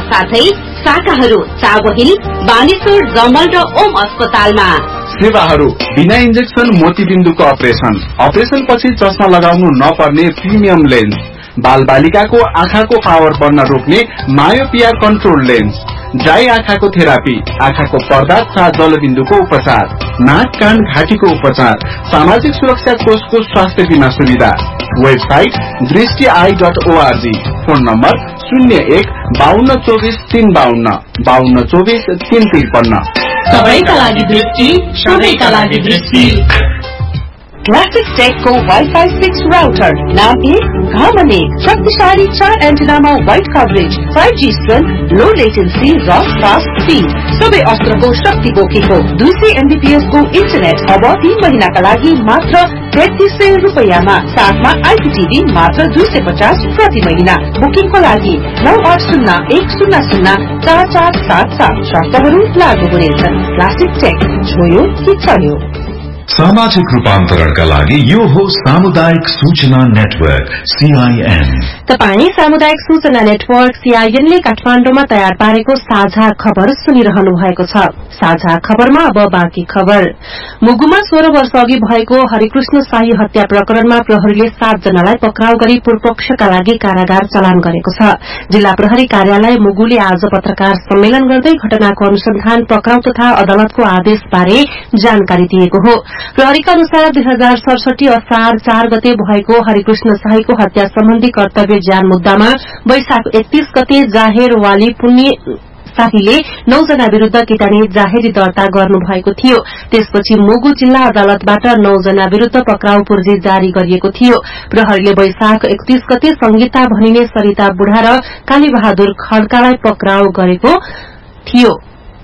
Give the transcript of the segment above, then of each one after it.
साथै शाखाहरू चाबहिल, बानेश्वर, जमल र ओम अस्पतालमा। सेवाहरू बिना इन्जेक्सन मोतीबिन्दुको अपरेसन, अपरेसन पछि चस्मा लगाउनु नपर्ने प्रिमियम लेन्स, बाल बालिकाको आँखाको पावर बढ्न रोक्ने मायोपिया कन्ट्रोल लेन्स, ड्राई आँखाको थेरापी, आँखाको पर्दा तथा जलबिन्दुको उपचार, नाक कान घाँटीको उपचार, सामाजिक सुरक्षा कोषको स्वास्थ्य बीमा सुविधा। Website दृष्टि.org, phone number 01-5224-352, 5224-353। सबैका लागि दृष्टि, सबैका लागि दृष्टि। क्लासिक टेकको वाइफाई 6 राउटर, नाम 1, घरमा 1, शक्तिशाली 4 एन्टेनामा वाइड कभरेज, 5G स्ट्रेन्थ, लो लेटेन्सी र फास्ट स्पिड, सबै अस्त्रको शक्ति बोकेको 200 Mbps को इन्टरनेट अब 3 महिनाका लागि मात्र 3300 रुपैयाँमा, साथमा आइपीटीभी मात्र 250 प्रति महिना। बुकिङको लागि 9801004477, शर्तहरू लागू हुनेछन्। क्लासिक टेक, छोयो कि चल्यो। सामाजिक रूपान्तरणका लागि यो हो सामुदायिक सूचना नेटवर्क CIN। तपाई सामुदायिक सूचना नेटवर्क CIN ले काठमाडौँमा तयार पारेको साझा खबर सुनिरहनु भएको छ। साझा खबरमा अब बाँकी खबर। मुगुमा 16 वर्ष अघि भएको हरिकृष्ण शाही हत्या प्रकरणमा प्रहरीले 7 जनालाई पक्राउ गरी पूर्वपक्षका लागि कारागार चलान गरेको छ। जिल्ला प्रहरी कार्यालय मुगुले आज पत्रकार सम्मेलन गर्दै घटनाको अनुसन्धान, पक्राउ तथा अदालतको आदेश बारे जानकारी दिएको हो। प्रहरीका अनुसार 2067 असार 4 गते भएको हरिकृष्ण शाहीको हत्या सम्बन्धी कर्तव्य ज्यान मुद्दामा वैशाख 31 गते जाहेर वाली पुण्य शाहीले 9 जना विरूद्ध किटानी जाहेरी दर्ता गर्नुभएको थियो। त्यसपछि मुगु जिल्ला अदालतबाट 9 जना विरूद्ध पक्राउ पूर्जी जारी गरिएको थियो। प्रहरीले वैशाख 31 गते संगीता भनिने सरिता बुढा र कालीबहादुर खड्कालाई पक्राउ गरेको थियो।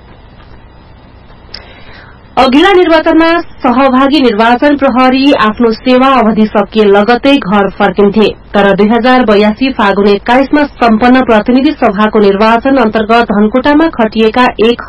अघिल्ला निर्वाचनमा सहभागी निर्वाचन प्रहरी आफ्नो सेवा अवधि सकिए लगतै घर फर्किन्थे, तर 2082 फागुन 21 मा सम्पन्न प्रतिनिधि सभाको निर्वाचन अन्तर्गत धनकुटामा खटिएका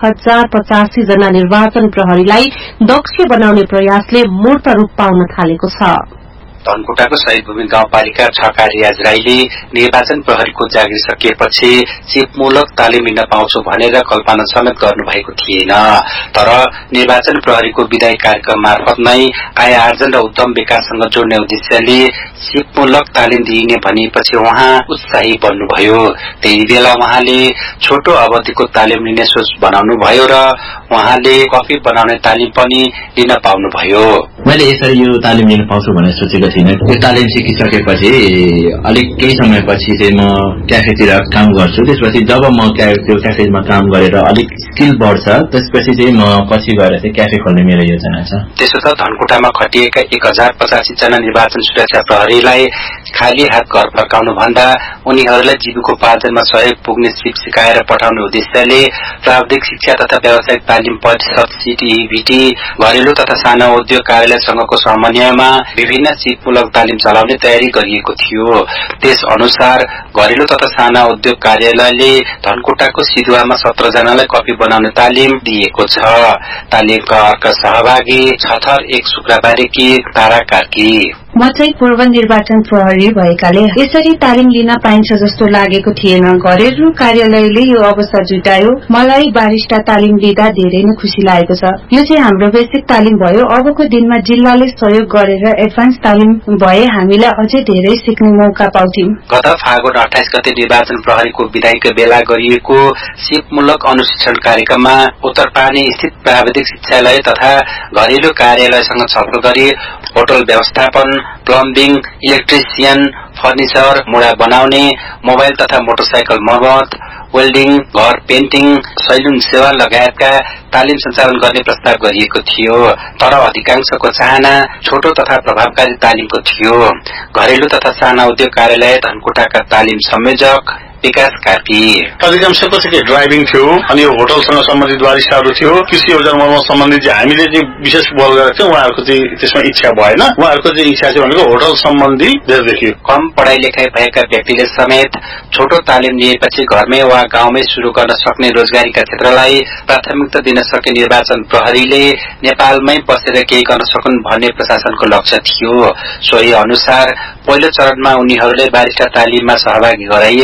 1085 जना निर्वाचन प्रहरीलाई दक्ष बनाउने प्रयासले मूर्त रूप पाउन थालेको छ। धनकुटाको शहीदभूमि गाउँपालिका 6 का रियाज राईले निर्वाचन प्रहरीको जागिर सकिएपछि सिपमूलक तालिम लिन पाउँछु भनेर कल्पना समेत गर्नुभएको थिएन। तर निर्वाचन प्रहरीको विदाई कार्यक्रम मार्फत नै आय आर्जन र उद्यम विकाससँग जोड्ने उद्देश्यले सिपमूलक तालिम दिइने भनेपछि उहाँ उत्साही बन्नुभयो। त्यही बेला उहाँले छोटो अवधिको तालिम लिने सोच बनाउनुभयो र उहाँले कफी बनाउने तालिम पनि लिन पाउनुभयो। मैले यसरी यो तालिम लिन पाउँछु भनेर सोचेको थिइनँ। यो तालिम सिकिसकेपछि अलिक केही समयपछि चाहिँ म क्याफेतिर काम गर्छु। त्यसपछि जब म त्यो क्याफेमा काम गरेर अलिक स्किल बढ्छ, त्यसपछि चाहिँ म पछि गएर चाहिँ क्याफे खोल्ने मेरो योजना छ। त्यसो त धनकुटामा खटिएका 1085 जना निर्वाचन सुरक्षा प्रहरीलाई खाली हात घर फर्काउनु भन्दा उनीहरूलाई जीविकोपार्जनमा सहयोग पुग्ने सिप सिकाएर पठाउने उद्देश्यले प्राविधिक शिक्षा तथा व्यावसायिक तालिम परिषद CTEVT घरेलु तथा साना उद्योग कार्यालयसँगको समन्वयमा विभिन्न सिपमूलक तालिम चलाउने तयारी गरिएको थियो। त्यस अनुसार घरेलु तथा साना उद्योग कार्यालयले धनकुटाको सिधुवामा 17 जनालाई कफी बनाउने तालिम दिएको छ। तालिमका अर्का सहभागी छथर 1 शुक्रबारेकी तारा कार्की। म चाहिँ पूर्व निर्वाचन प्रहरी भएकाले यसरी तालिम लिन पाइन्छ जस्तो लागेको थिएन। घरेलु कार्यालयले यो अवसर जुटायो। मलाई बारिस्टा तालिम लिँदा धेरै नै खुशी लागेको छ। यो चाहिँ हाम्रो बेसिक तालिम भयो। अबको दिनमा जिल्लाले सहयोग गरेर एडभान्स तालिम भए हामीलाई अझै धेरै सिक्ने मौका पाउँथ्यौं। गत फागुन 28 गते निर्वाचन प्रहरीको विदाईको बेला गरिएको सिपमूलक अनुशिक्षण कार्यक्रममा उत्तरपानी स्थित प्राविधिक शिक्षालय तथा घरेलु कार्यालयसँग छलफल गरी होटल व्यवस्थापन, प्लम्बिङ, इलेक्ट्रिसियन, फर्निचर, मुढा बनाउने, मोबाइल तथा मोटरसाइकल मर्मत, वेल्डिङ, घर पेन्टिङ, सैलुन सेवा लगायतका तालिम सञ्चालन गर्ने प्रस्ताव गरिएको थियो। तर अधिकांशको चाहना छोटो तथा प्रभावकारी तालिमको थियो। घरेलु तथा साना उद्योग कार्यालय धनकुटाका तालिम संयोजक विकास कार्की। अधिकांशको चाहिँ ड्राइभिङ थियो अनि होटलसँग सम्बन्धित बारिस्टाहरू थियो। कृषि योजना मर्मत सम्बन्धित चाहिँ हामीले चाहिँ विशेष बल गरेको थियौँ। उहाँहरूको चाहिँ त्यसमा इच्छा भएन। उहाँहरूको चाहिँ इच्छा चाहिँ भनेको होटल सम्बन्धी धेरै देखियो। कम पढाइ लेखाइ भएका व्यक्तिले समेत छोटो तालिम लिएपछि घरमै वा गाउँमै शुरू गर्न सक्ने रोजगारीका क्षेत्रलाई प्राथमिकता दिन सके निर्वाचन प्रहरीले नेपालमै बसेर केही गर्न सकुन् भन्ने प्रशासनको लक्ष्य थियो। सोही अनुसार पहिलो चरणमा उनीहरूले बारिस्टा तालिममा सहभागी गराइएको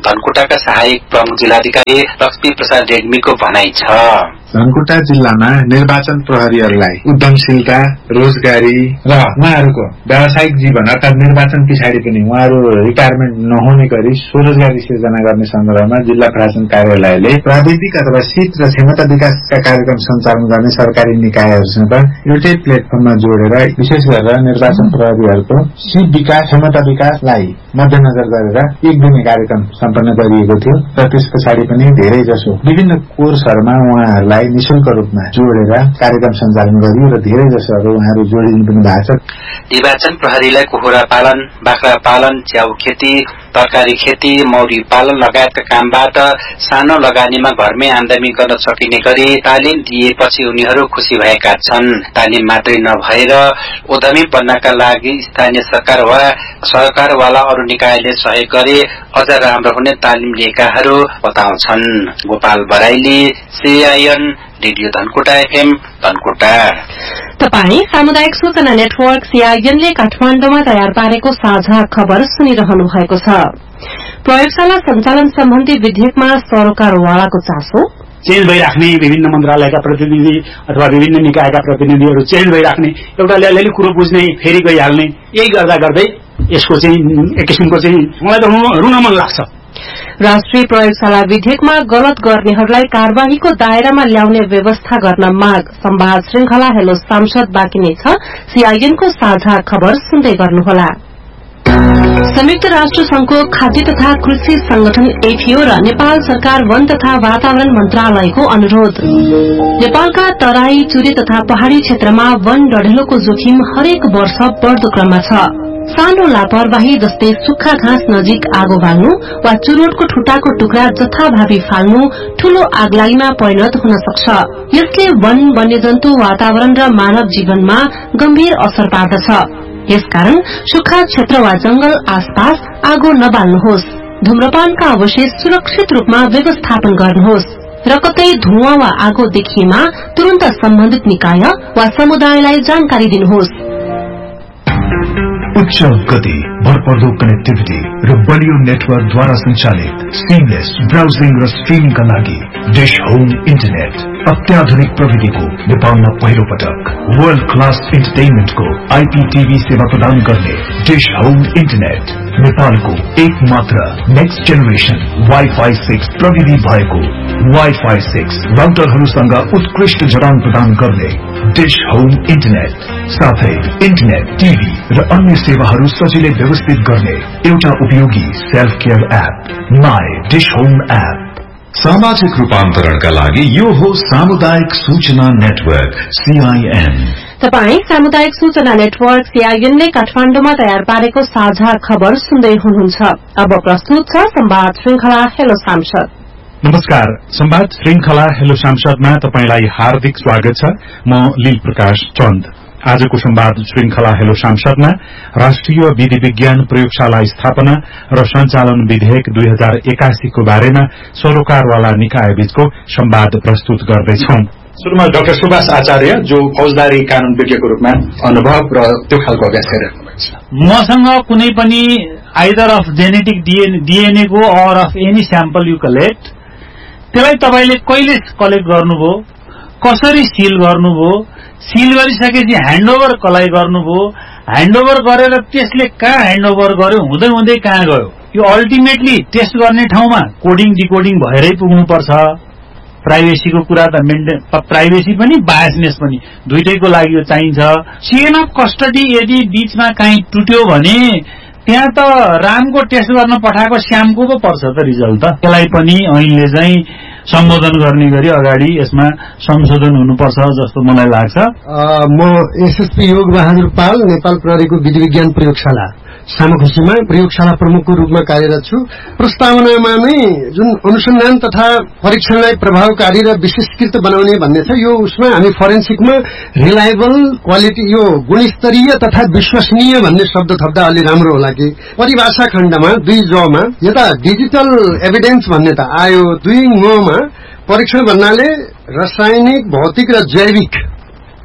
धनकुटाका सहायक प्रमुख जिल्लाधिकारी लक्ष्मी प्रसाद रेग्मीको भनाइ छ। धनकुटा जिल्लामा निर्वाचन प्रहरीहरूलाई उद्यमशीलता, रोजगारी र उहाँहरूको व्यावसायिक जीवन अर्थात निर्वाचन पछाडि पनि उहाँहरू रिटायरमेन्ट नहुने गरी स्वरोजगारी सिर्जना गर्ने सन्दर्भमा जिल्ला प्रशासन कार्यालयले प्राविधिक अथवा सिप र क्षमता विकासका कार्यक्रम सञ्चालन गर्ने सरकारी निकायहरूसँग एउटै प्लेटफर्ममा जोडेर विशेष गरेर निर्वाचन प्रहरीहरूको सिप विकास, क्षमता विकासलाई मध्यनजर गरेर 1 दिने कार्यक्रम सम्पन्न गरिएको थियो र त्यस पछाडि पनि धेरै जसो विभिन्न कोर्सहरूमा उहाँहरूलाई निशुल्क रूपमा जोडेर कार्यक्रम सञ्चालन गरियो र धेरै जसोहरू उहाँहरू जोडिनु पनि भएको छ। निर्वाचन प्रहरीलाई कुखुरा पालन, बाख्रा पालन, च्याउ खेती, तरकारी खेती, मौरी पालन लगायतका कामबाट सानो लगानीमा घरमै आमदानी गर्न सकिने गरी तालिम दिएपछि उनीहरू खुशी भएका छन्। तालिम मात्रै नभएर उद्यमी बन्नका लागि स्थानीय सरकार वा सरकारवाला अरू निकायले सहयोग गरे अझ राम्रो हुने तालिम लिएकाहरू बताउँछन्। Gopal Baraili, CIN radio Dhankuta FM Dhankuta. तपाई सामुदायिक सूचना नेटवर्क CIN ले काठमाडौँमा तयार पारेको साझा खबर सुनिरहनु भएको छ। प्रयोगशाला सञ्चालन सम्बन्धी विधेयकमा सरकारवालाको चासो, चेन्ज भइराख्ने विभिन्न मन्त्रालयका प्रतिनिधि अथवा विभिन्न निकायका प्रतिनिधिहरू चेन्ज भइराख्ने, एउटाले अलिअलि कुरो बुझ्ने फेरि गइहाल्ने, यही गर्दा गर्दै यसको चाहिँ एक किसिमको चाहिँ मलाई त रुन मन लाग्छ। राष्ट्रिय प्रयोगशाला विधेयकमा गलत गर्नेहरूलाई कार्यवाहीको दायरामा ल्याउने व्यवस्था गर्न माग। संवाद श्रृंखला हेलो सांसद बाँकी नै छ। CIN को साझा खबर सुन्दै गर्नुहोला। संयुक्त राष्ट्र संघको खाद्य तथा कृषि संगठन FAO र नेपाल सरकार वन तथा वातावरण मन्त्रालयको अनुरोध। नेपालका तराई, चुरे तथा पहाड़ी क्षेत्रमा वन डढेलोको जोखिम हरेक वर्ष बढ़दो क्रममा छ। सानो लापरवाही जस्तै सुक्खा घाँस नजिक आगो बाल्नु वा चुरोटको ठुटाको टुक्रा जथाभावी फाल्नु ठूलो आगलागीमा परिणत हुन सक्छ। यसले वन, वन्यजन्तु, वातावरण र मानव जीवनमा गम्भीर असर पार्दछ। यसकारण सुक्खा क्षेत्र वा जंगल आसपास आगो नबाल्नुहोस्। धूम्रपानका अवशेष सुरक्षित रूपमा व्यवस्थापन गर्नुहोस् र कतै धुवाँ वा आगो देखिएमा तुरन्त सम्बन्धित निकाय वा समुदायलाई जानकारी दिनुहोस्। उच्च गति, भरपर्दो कनेक्टिभिटी र बलियो नेटवर्कद्वारा सञ्चालित सिमलेस ब्राउजिङ र स्ट्रिमिङका लागि डिश होम इन्टरनेट अत्याधुनिक प्रविधिको नेपालमा पहिलो पटक वर्ल्ड क्लास इन्टरटेनमेन्टको IPTV सेवा प्रदान गर्ने डिश होम इन्टरनेट नेपालको एकमात्र नेक्स्ट जेनेरेसन Wi-Fi 6 प्रविधि भएको Wi-Fi 6 राउटरहरूसँग उत्कृष्ट जडान प्रदान गर्ने डिश होम इन्टरनेट साथै इन्टरनेट, टिभी र अन्य सेवाहरू सजिलै व्यवस्थित गर्ने एउटा उपयोगी self care app my dish home app. सामाजिक रूपान्तरणका लागि यो हो सामुदायिक सूचना नेटवर्क CIN। तपाई सामुदायिक सूचना नेटवर्क CIN ले काठमाडौँमा तयार पारेको साझा खबर सुन्दै हुनुहुन्छ। अब प्रस्तुत छ संवाद श्रृंखला हेलो सांसद। नमस्कार, संवाद श्रृंखला हेलो सांसदमा तपाईलाई हार्दिक स्वागत छ। म लील प्रकाश चन्द। आजको संवाद श्रृंखला हेलो सांसदमा राष्ट्रिय विधि विज्ञान प्रयोगशाला स्थापना र सञ्चालन विधेयक 2081 को बारेमा सरोकारवाला निकाय बीचको संवाद प्रस्तुत गर्दैछौं। सुरुमा डाक्टर सुभाष आचार्य, जो फौजदारी कानून विज्ञको रूपमा अनुभव र त्यो खालको अभ्यास गरिरहनु भएको छ। मसँग कुनै पनि आइदर अफ जेनेटिक DNA को or of any sample you collect, त्यसलाई तपाईले कहिले कलेक्ट गर्नुभयो, कसरी सिल गर्नुभयो, सिल गरिसकेपछि ह्यान्डओभर कसलाई गर्नुभयो, ह्यान्डओभर गरेर त्यसले कहाँ ह्यान्डओभर गर्यो, हुँदै हुँदै कहाँ गयो, यो अल्टिमेटली टेस्ट गर्ने ठाउँमा कोडिङ डिकोडिङ भएरै पुग्नुपर्छ। प्राइभेसीको कुरा त प्राइभेसी पनि बायसनेस पनि दुईटैको लागि यो चाहिन्छ। चेन अफ कस्टडी यदि बीचमा कहीँ टुट्यो भने त्यहाँ त रामको टेस्ट गर्न पठाएको श्यामको पो पर्छ त रिजल्ट त। त्यसलाई पनि ऐनले चाहिँ सम्बोधन गर्ने गरी अगाडि यसमा संशोधन हुनुपर्छ जस्तो मलाई लाग्छ। म SSP योग बहादुर पाल, नेपाल प्रहरीको विधि विज्ञान प्रयोगशाला सामुखुसीमा प्रयोगशाला प्रमुखको रूपमा कार्यरत छु। प्रस्तावनामा नै जुन अनुसन्धान तथा परीक्षणलाई प्रभावकारी र विशेषकृत बनाउने भन्ने छ, यो उसमा हामी फोरेन्सिकमा रिलायबल, क्वालिटी, यो गुणस्तरीय तथा विश्वसनीय भन्ने शब्द थप्दा अलि राम्रो होला कि परिभाषा खण्डमा 2 जमा यता डिजिटल एभिडेन्स भन्ने त आयो, 2 मा परीक्षण भन्नाले रासायनिक, भौतिक र जैविक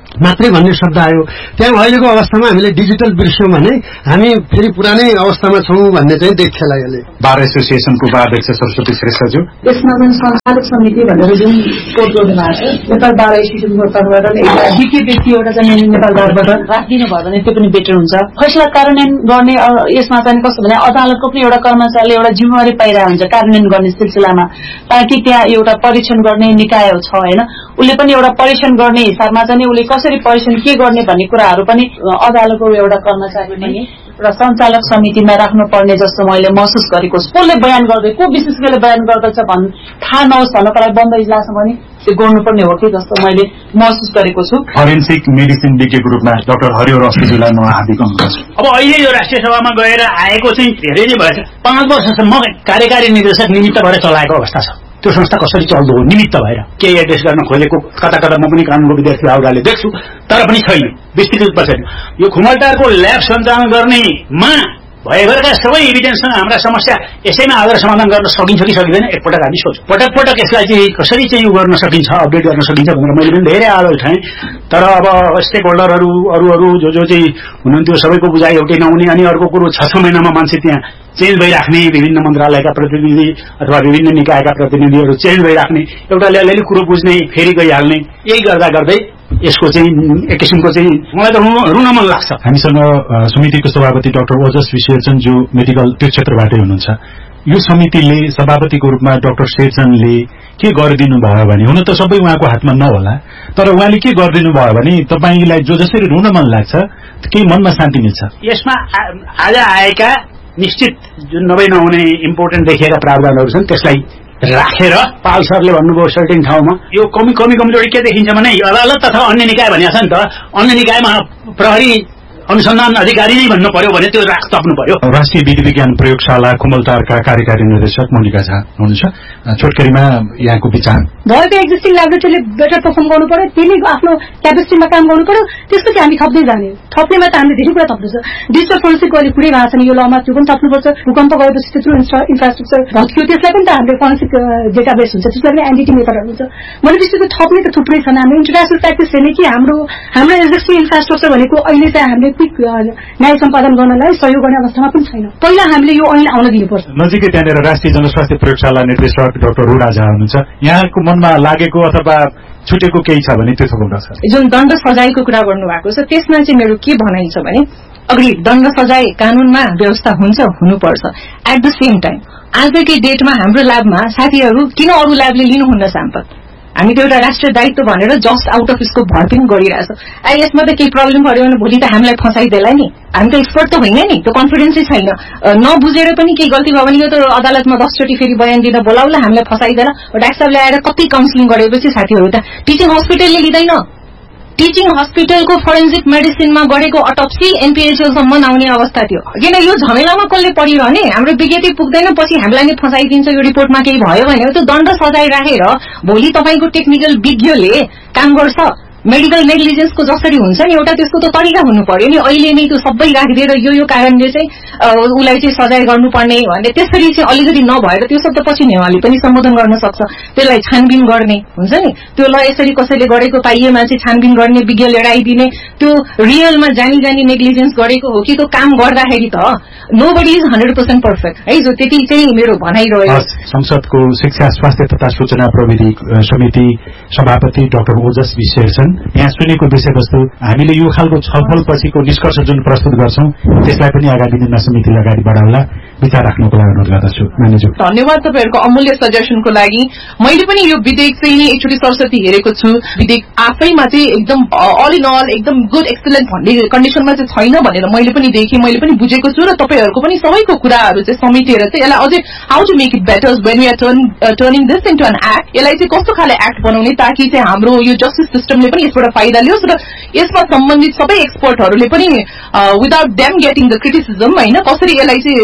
मात्रै भन्ने शब्द आयो। त्यहाँ अहिलेको अवस्थामा हामीले डिजिटल बिर्स्यौं भने हामी फेरि पुरानै अवस्थामा छौं भन्ने चाहिँ देखिएला। यसले बार एसोसिएसनको उपाध्यक्ष सरस्वती श्रेष्ठज्यू, यसमा पनि संचालक समिति भनेर जुन कोड गर्नु भएको छ नेपाल बार एसोसिएसनको तर्फबाट द्वितीय व्यक्ति एउटा चाहिँ नेपाल बारबाट राखिदिनु भयो भने त्यो पनि बेटर हुन्छ। फैसला कार्यान्वयन गर्ने यसमा चाहिँ कस्तो भने अदालतको पनि एउटा कर्मचारीले एउटा जिम्मेवारी पाइरहेको हुन्छ कार्यान्वयन गर्ने सिलसिलामा, ताकि त्यहाँ एउटा परीक्षण गर्ने निकाय छ होइन, उसले पनि एउटा परीक्षण गर्ने हिसाबमा चाहिँ उसले कसरी परीक्षण के गर्ने भन्ने कुराहरू पनि अदालतको एउटा कर्मचारी पनि र सञ्चालक समितिमा राख्नुपर्ने जस्तो मैले महसुस गरेको छु। कसले बयान गर्दै को विशेष गरी बयान गर्दछ भन्ने थाहा नहोस् भन्नको लागि बन्द इजलासमा पनि त्यो गर्नुपर्ने हो कि जस्तो मैले महसुस गरेको छु। फरेन्सिक मेडिसिन विज्ञको रूपमा डाक्टर हरियो रस्तीजीलाई म हार्दिक अनुरोध गर्छु। अब अहिले यो राष्ट्रिय सभामा गएर आएको चाहिँ धेरै नै भएछ। 5 वर्षसम्म कार्यकारी निर्देशक निमित्त भएर चलाएको अवस्था छ। त्यो संस्था कसरी चल्दो हो निमित्त भएर केही एड्रेस गर्न खोजेको कता कता म पनि कानुनको विद्यार्थी आउराले देख्छु, तर पनि छैन, विस्तृत रूपमा छैन। यो खुमलटारको ल्याब सञ्चालन गर्नेमा भएभरका सबै इभिडेन्ससँग हाम्रा समस्या यसैमा आएर समाधान गर्न सकिन्छ कि सकिँदैन एकपटक हामी सोचौँ। पटक पटक यसलाई चाहिँ कसरी चाहिँ यो गर्न सकिन्छ, अपडेट गर्न सकिन्छ भनेर मैले पनि धेरै आलो उठाएँ। तर अब स्टेक होल्डरहरू अरू जो चाहिँ हुनुहुन्थ्यो सबैको बुझाइ एउटै नहुने, अनि अर्को कुरो 6 महिनामा मान्छे त्यहाँ चेन्ज भइराख्ने, विभिन्न मन्त्रालयका प्रतिनिधि अथवा विभिन्न निकायका प्रतिनिधिहरू चेन्ज भइराख्ने, एउटाले अलिअलि कुरो बुझ्ने फेरि गइहाल्ने, यही गर्दा गर्दै यसको चाहिँ एक किसिमको चाहिँ मलाई त रुन मन लाग्छ। हामीसँग समितिको सभापति डाक्टर ओजस विशेषन जो मेडिकल त्यो क्षेत्रबाटै हुनुहुन्छ। यो समितिले सभापतिको रूपमा डाक्टर शेरचनले के गरिदिनु भयो भने, हुन त सबै उहाँको हातमा नहोला, तर उहाँले के गरिदिनु भयो भने तपाईलाई जो जसरी रुन मन लाग्छ केही मनमा शान्ति मिल्छ। यसमा आज आएका निश्चित जुन नहुने इम्पोर्टेन्ट देखिएका प्रावधानहरू छन् त्यसलाई राखेर पाल सरले भन्नुभयो सर्टेन ठाउँमा यो कमजोरी के देखिन्छ भने अदालत तथा अन्य निकाय भनिएको छ नि त, अन्य निकायमा प्रहरी अनुसन्धान अधिकारी नै भन्नु पर्यो भने त्यो थप्नु पर्यो। राष्ट्रिय विधि विज्ञान प्रयोगशाला खुमलटारका कार्यकारी निर्देशक मोनिका झा हुनुहुन्छ। छोटकरीमा यहाँको विचार भएको एक्जिस्टिङ ल्याबोरेटरीले बेटर पर्फर्म गर्नु पर्यो, त्यसले आफ्नो क्यापेसिटीमा काम गर्नु पर्यो, त्यसपछि हामी थप्दै जाने। थप्नेमा त हामीले धेरै कुरा थप्नुपर्छ। डिजिटल फोरेन्सिक अहिले कुरै भएको छैन, यो लमा त्यो पनि थप्नुपर्छ। भूकम्प गएपछि त्यत्रो इन्फ्रास्ट्रक्चर भत्कियो, त्यसलाई पनि त हामीले फोरेन्सिक डेटाबेस हुन्छ, त्यसलाई पनि एन्टिटी मेथडहरू हुन्छ। भनेपछि त्यो थप्ने त थुप्रै छन्। हाम्रो इन्टरनेसनल प्र्याक्टिस हेर्ने कि हाम्रो एक्जिस्टिङ इन्फ्रास्ट्रक्चर भनेको अहिले चाहिँ हामीले न्याय सम्पादन गर्नलाई सहयोग गर्ने अवस्थामा पनि छैन। पहिला हामीले यो ऐन आउन दिनुपर्छ। नजिकै त्यहाँनिर राष्ट्रिय जनस्वास्थ्य प्रयोगशाला निर्देशक डाक्टर रुडा झा हुनुहुन्छ। यहाँको मनमा लागेको अथवा छुटेको केही छ भने त्यो थोपर्छ। जुन दण्ड सजायको कुरा गर्नुभएको छ त्यसमा चाहिँ मेरो के भनाइ छ भने अघि दण्ड सजाय कानूनमा व्यवस्था हुन्छ, हुनुपर्छ। एट द सेम टाइम आजकै डेटमा हाम्रो ल्याबमा साथीहरू किन अरू ल्याबले लिनुहुन्न स्याम्पल, हामी त एउटा राष्ट्रिय दायित्व भनेर जस्ट आउट अफ स्कोप भर्ती पनि गरिरहेछौँ। यसमा त केही प्रब्लम पर्यो भने भोलि त हामीलाई फसाइदेला नि, हामी त एक्सपर्ट त होइन नि, त्यो कन्फिडेन्सै छैन। नबुझेर पनि केही गल्ती भयो भने यो त अदालतमा 10 चोटि फेरि बयान दिन बोलाउला, हामीलाई फसाइदेला। डाक्टर साहबले आएर कति काउन्सिलिङ गरेपछि साथीहरू त टिचिङ हस्पिटलले लिँदैन। टिचिङ हस्पिटलको फोरेन्सिक मेडिसिनमा गरेको अटोप्सी एनपीएचओसम्म नआउने अवस्था थियो। किन यो झमेलामा कसले परिरहने, हाम्रो विज्ञति पुग्दैन, पछि हामीलाई नै फसाइदिन्छ। यो रिपोर्टमा केही भयो भने त्यो दण्ड सजाय राखेर भोलि तपाईँको टेक्निकल विज्ञले काम गर्छ। मेडिकल नेग्लिजेन्सको जसरी हुन्छ नि एउटा त्यसको त तरिका हुनु पर्यो नि। अहिले नै त्यो सबै राखिदिएर यो कारणले चाहिँ उसलाई चाहिँ सजाय गर्नुपर्ने भने त्यसरी चाहिँ अलिकति नभएर त्यो सब त पछि नेवाले पनि सम्बोधन गर्न सक्छ। त्यसलाई छानबिन गर्ने हुन्छ नि, त्यो ल यसरी कसैले गरेको पाइएमा चाहिँ छानबिन गर्ने, विज्ञ लिएर आइदिने। त्यो रियलमा जानी नेग्लिजेन्स गरेको हो कि त्यो काम गर्दाखेरि त नोबडी इज 100% पर्फेक्ट है। जो त्यति चाहिँ मेरो भनाइरह्यो। संसदको शिक्षा स्वास्थ्य तथा सूचना प्रविधि समिति सभापति डाक्टर ओजस विशेषन, यहाँ सुनेको विषयवस्तु हामीले यो खालको छलफल पछिको निष्कर्ष जुन प्रस्तुत गर्छौं त्यसलाई पनि आगामी दिनमा समितिले अगाडि बढाउला, विचार राख्नको लागि अनुरोध गर्दछु। मानिज्यू धन्यवाद तपाईँहरूको अमूल्य सजेसनको लागि। मैले पनि यो विधेयक चाहिँ एकचोटि सरस्वती हेरेको छु। विधेयक आफैमा चाहिँ एकदम अल इन अल एकदम गुड एक्सिलेन्ट भन्ने कन्डिसनमा चाहिँ छैन भनेर मैले पनि देखेँ, मैले पनि बुझेको छु। र तपाईँहरूको पनि सबैको कुराहरू चाहिँ समेटेर चाहिँ यसलाई अझै how to make it better when we are turning this into an act, यसलाई चाहिँ कस्तो खाले एक्ट बनाउने ताकि चाहिँ हाम्रो यो जस्टिस सिस्टमले पनि यसबाट फाइदा लियोस् र यसमा सम्बन्धित सबै एक्सपर्टहरूले पनि without them getting the criticism होइन कसरी यसलाई चाहिँ लिगल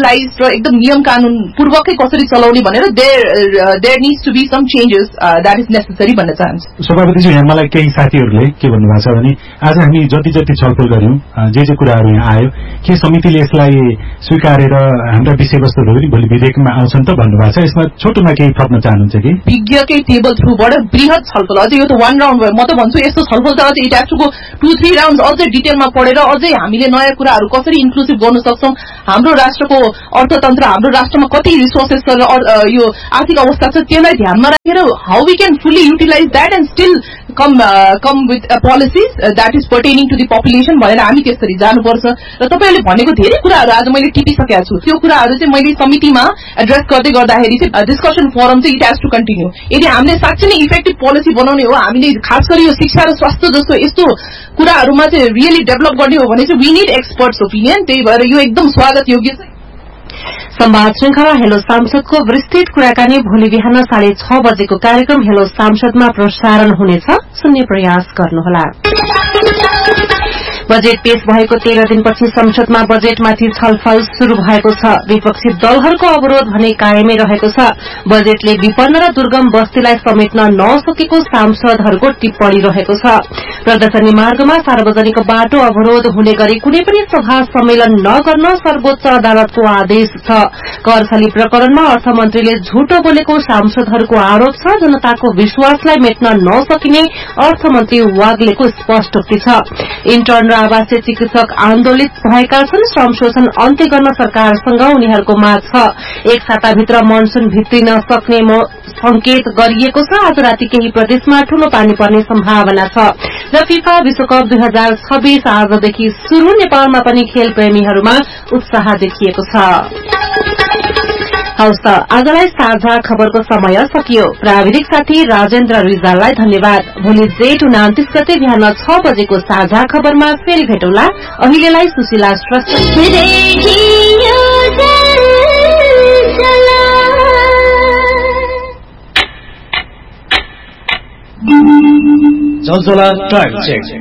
सेन्ट्रलाइज र एकदम नियम कानून पूर्वकै कसरी चलाउने भनेर there needs to be some changes that is necessary भन्न चाहन्छु। सभापतिजी, यहाँ मलाई केही साथीहरूले के भन्नुभएको छ भने आज हामी जति छलफल गर्यौं, जे कुराहरू यहाँ आयो, के समितिले यसलाई स्वीकारेर हाम्रा विषयवस्तुहरू पनि भोलि विधेयकमा आउँछन् त भन्नुभएको छ। यसमा छोटोमा केही थप्न चाहनुहुन्छ कि? विज्ञकै टेबल थ्रुबाट वृहत छलफल, अझै यो त 1 राउन्ड भयो। म त भन्छु यस्तो छलफल त अझै it has to go 2-3 round, अझै डिटेलमा पढेर अझै हामीले नयाँ कुराहरू कसरी इन्क्लुसिभ गर्न सक्छौं, हाम्रो राष्ट्रको अर्थतन्त्र, हाम्रो राष्ट्रमा कति रिसोर्सेस छ र यो आर्थिक अवस्था छ, त्यसलाई ध्यानमा राखेर how we can fully utilise that and still come with policies that is पर्टेनिङ to the population भनेर हामी त्यसरी जानुपर्छ। र तपाईँहरूले भनेको धेरै कुराहरू आज मैले टिपिसकेका छु। त्यो कुराहरू चाहिँ मैले समितिमा एड्रेस गर्दै गर्दाखेरि चाहिँ डिस्कसन फोरम चाहिँ इट हेज टु कन्टिन्यू। यदि हामीले साँच्चै नै इफेक्टिभ पोलिसी बनाउने हो, हामीले खास गरी यो शिक्षा र स्वास्थ्य जस्तो यस्तो कुराहरूमा चाहिँ रियली डेभलप गर्ने हो भने चाहिँ वी निड एक्सपर्ट्स ओपिनियन। त्यही भएर यो एकदम स्वागत योग्य छ। संवाद श्रृंखला हेलो सांसदको विस्तृत कुराकानी भोलि बिहान 6:30 बजेको कार्यक्रम हेलो सांसदमा प्रसारण हुनेछ, सुन्ने प्रयास गर्नुहोला। बजेट पेश भएको 13 दिनपछि संसदमा बजेटमाथि छलफल शुरू भएको छ। विपक्षी दलहरूको अवरोध भने कायमै रहेको छ। बजेटले विपन्न र दुर्गम बस्तीलाई समेट्न नसकेको सांसदहरूको टिप्पणी रहेको छ। प्रदर्शनी मार्गमा सार्वजनिक बाटो अवरोध हुने गरी कुनै पनि सभा सम्मेलन नगर्न सर्वोच्च अदालतको आदेश छ। करछली प्रकरणमा अर्थमन्त्रीले झुटो बोलेको सांसदहरूको आरोप छ। जनताको विश्वासलाई मेट्न नसकिने अर्थमन्त्री वाग्लेको स्पष्टोक्ति छ। इन्टर्न आवासीय चिकित्सक आन्दोलित भएका छन्। श्रम शोषण अन्त्य गर्न सरकारसँग उनीहरूको माग छ। एक साताभित्र मनसून भित्रिन सक्ने संकेत गरिएको छ। आज राति केही प्रदेशमा ठूलो पानी पर्ने सम्भावना छ। र फिफा विश्वकप 2026 आजदेखि शुरू। नेपालमा पनि खेल प्रेमीहरूमा उत्साह देखिएको छ। हवस् त, आजलाई साझा खबरको समय सकियो। प्राविधिक साथी राजेन्द्र रिजाललाई धन्यवाद। भोलि जेठ 29 गते बिहान 6 बजेको साझा खबरमा फेरि भेटौँला। अहिलेलाई सुशीला श्रेष्ठ टाइम चेक।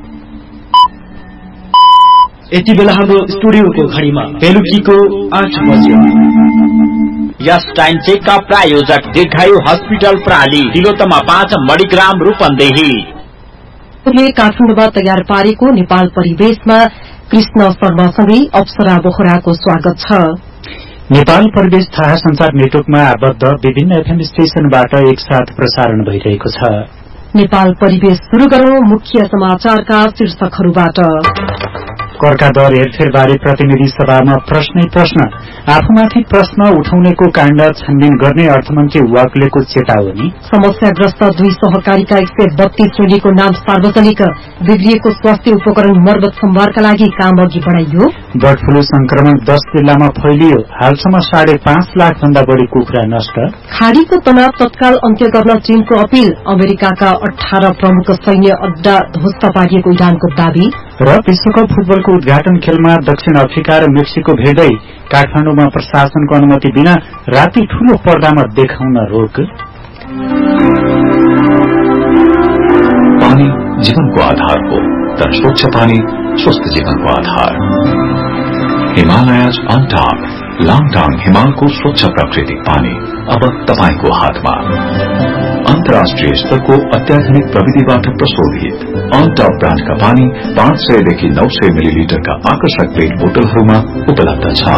यति बेला हाम्रो स्टुडियोको घडीमा बेलुकीको 8 बज्यो। यस टाइम चेकका प्रायोजक दीर्घायु हस्पिटल प्राली, तिलोत्तमा 5 मणिग्राम रूपन्देही। काठमाडौँमा तयार पारेको नेपाल परिवेशमा कृष्ण शर्मासँगै अप्सरा बोहराको स्वागत छ। नेपाल परिवेश थाहा संचार नेटवर्कमा आबद्ध विभिन्न एफएम स्टेशनबाट एकसाथ प्रसारण भइरहेको छ। नेपाल परिवेश शुरू गरौं मुख्य समाचारका शीर्षकहरूबाट। करका दर हेरफेरबारे प्रतिनिधि सभामा प्रश्नै प्रश्न। आफूमाथि प्रश्न उठाउनेको काण्ड छानबिन गर्ने अर्थमन्त्री वाग्लेको चेतावनी। समस्याग्रस्त 2 सहकारीका 132 श्रेणीको नाम सार्वजनिक। बिग्रिएको स्वास्थ्य उपकरण मर्मत सोमबारका लागि काम अघि बढाइयो। बर्ड फ्लू संक्रमण 10 जिल्लामा फैलियो। हालसम्म 5.5 लाख भन्दा बढ़ी कुखुरा नष्ट। खाड़ीको तनाव तत्काल अन्त्य गर्न चीनको अपील। अमेरिकाका 18 प्रमुख सैन्य अड्डा ध्वस्त पारिएको इरानको दावी। र विश्वकप फुटबलको उद्घाटन खेलमा दक्षिण अफ्रिका र मेक्सिको भेट्दै। काठमाडौँमा प्रशासनको अनुमति बिना राति ठूलो पर्दामा देखाउन रोक। पानी जीवनको आधार हो, तर स्वच्छ पानी स्वस्थ जीवनको आधार। हिमालयज अन टॉप लाङटाङ हिमालको स्वच्छ प्राकृतिक पानी अब तपाईको हातमा। अन्तर्राष्ट्रिय स्तरको अत्याधुनिक प्रविधिबाट प्रशोधित अन टॉप ब्रान्डका पानी 500 देखि 900 मिलिलिटरका आकर्षक पेट बोतलहरूमा उपलब्ध छ।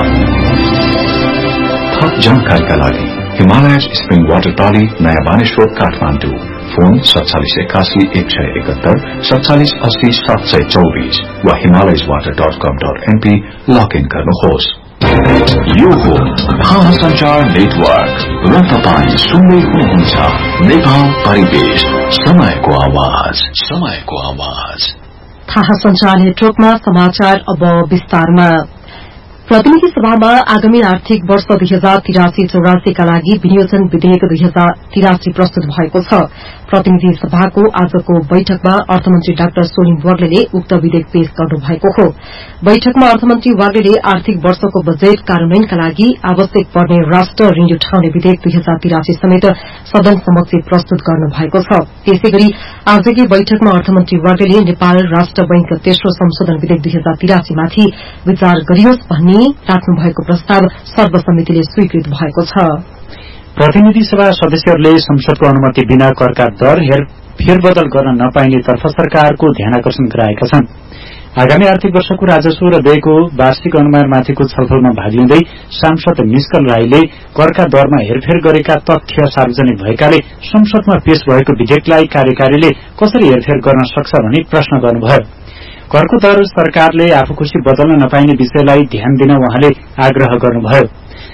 थप जानकारीका लागि हिमालयज स्प्रिङ वाटर प्राली, नयाँ बानेश्वर, काठमाडौँ। फोन 4781 171 4780 724 वा himalajwater.com.np लगइन गर्नुहोस्। यो हो थाहा संचार नेटवर्क र तपाईँ सुन्दै हुनुहुन्छ नेपाल परिवेश, समयको आवाज, समयको आवाज। थाहा संचार नेटवर्कमा समाचार अब विस्तारमा। प्रतिनिधि सभामा आगामी आर्थिक वर्ष 2083-84 का लागि विनियोजन विधेयक 2083 प्रस्तुत भएको छ। प्रतिनिधि सभाको आजको बैठकमा अर्थमन्त्री डाक्टर सोनिम वाग्लेले उक्त विधेयक पेश गर्नु भएको हो। बैठकमा अर्थमन्त्री वाग्लेले आर्थिक वर्षको बजेट कार्यान्वयनका लागि आवश्यक पर्ने राष्ट्र ऋण उठाउने विधेयक 2083 समेत सदन समक्ष प्रस्तुत गर्नु भएको छ। त्यसैगरी आजकै बैठकमा अर्थमन्त्री वाग्लेले नेपाल राष्ट्र बैंक तेस्रो संशोधन विधेयक 2083 माथि विचार गरियोस् भन्ने पनि राख्नु भएको प्रस्ताव सर्वसम्मतिले स्वीकृत भएको छ। प्रतिनिधि सभा सदस्यहरूले संसदको अनुमति बिना करका दर फेरबदल गर्न नपाइने तर्फ सरकारको ध्यानाकर्षण गराएका छन्। आगामी आर्थिक वर्षको राजस्व र व्ययको वार्षिक अनुमानमाथिको छलफलमा भाग लिँदै सांसद निष्कल राईले करका दरमा हेरफेर गरेका तथ्य सार्वजनिक भएकाले संसदमा पेश भएको विधेयकलाई कार्यकारीले कसरी हेरफेर गर्न सक्छ भनी प्रश्न गर्नुभयो। करको दर सरकारले आफू खुशी बदल्न नपाइने विषयलाई ध्यान दिन उहाँले आग्रह गर्नुभयो।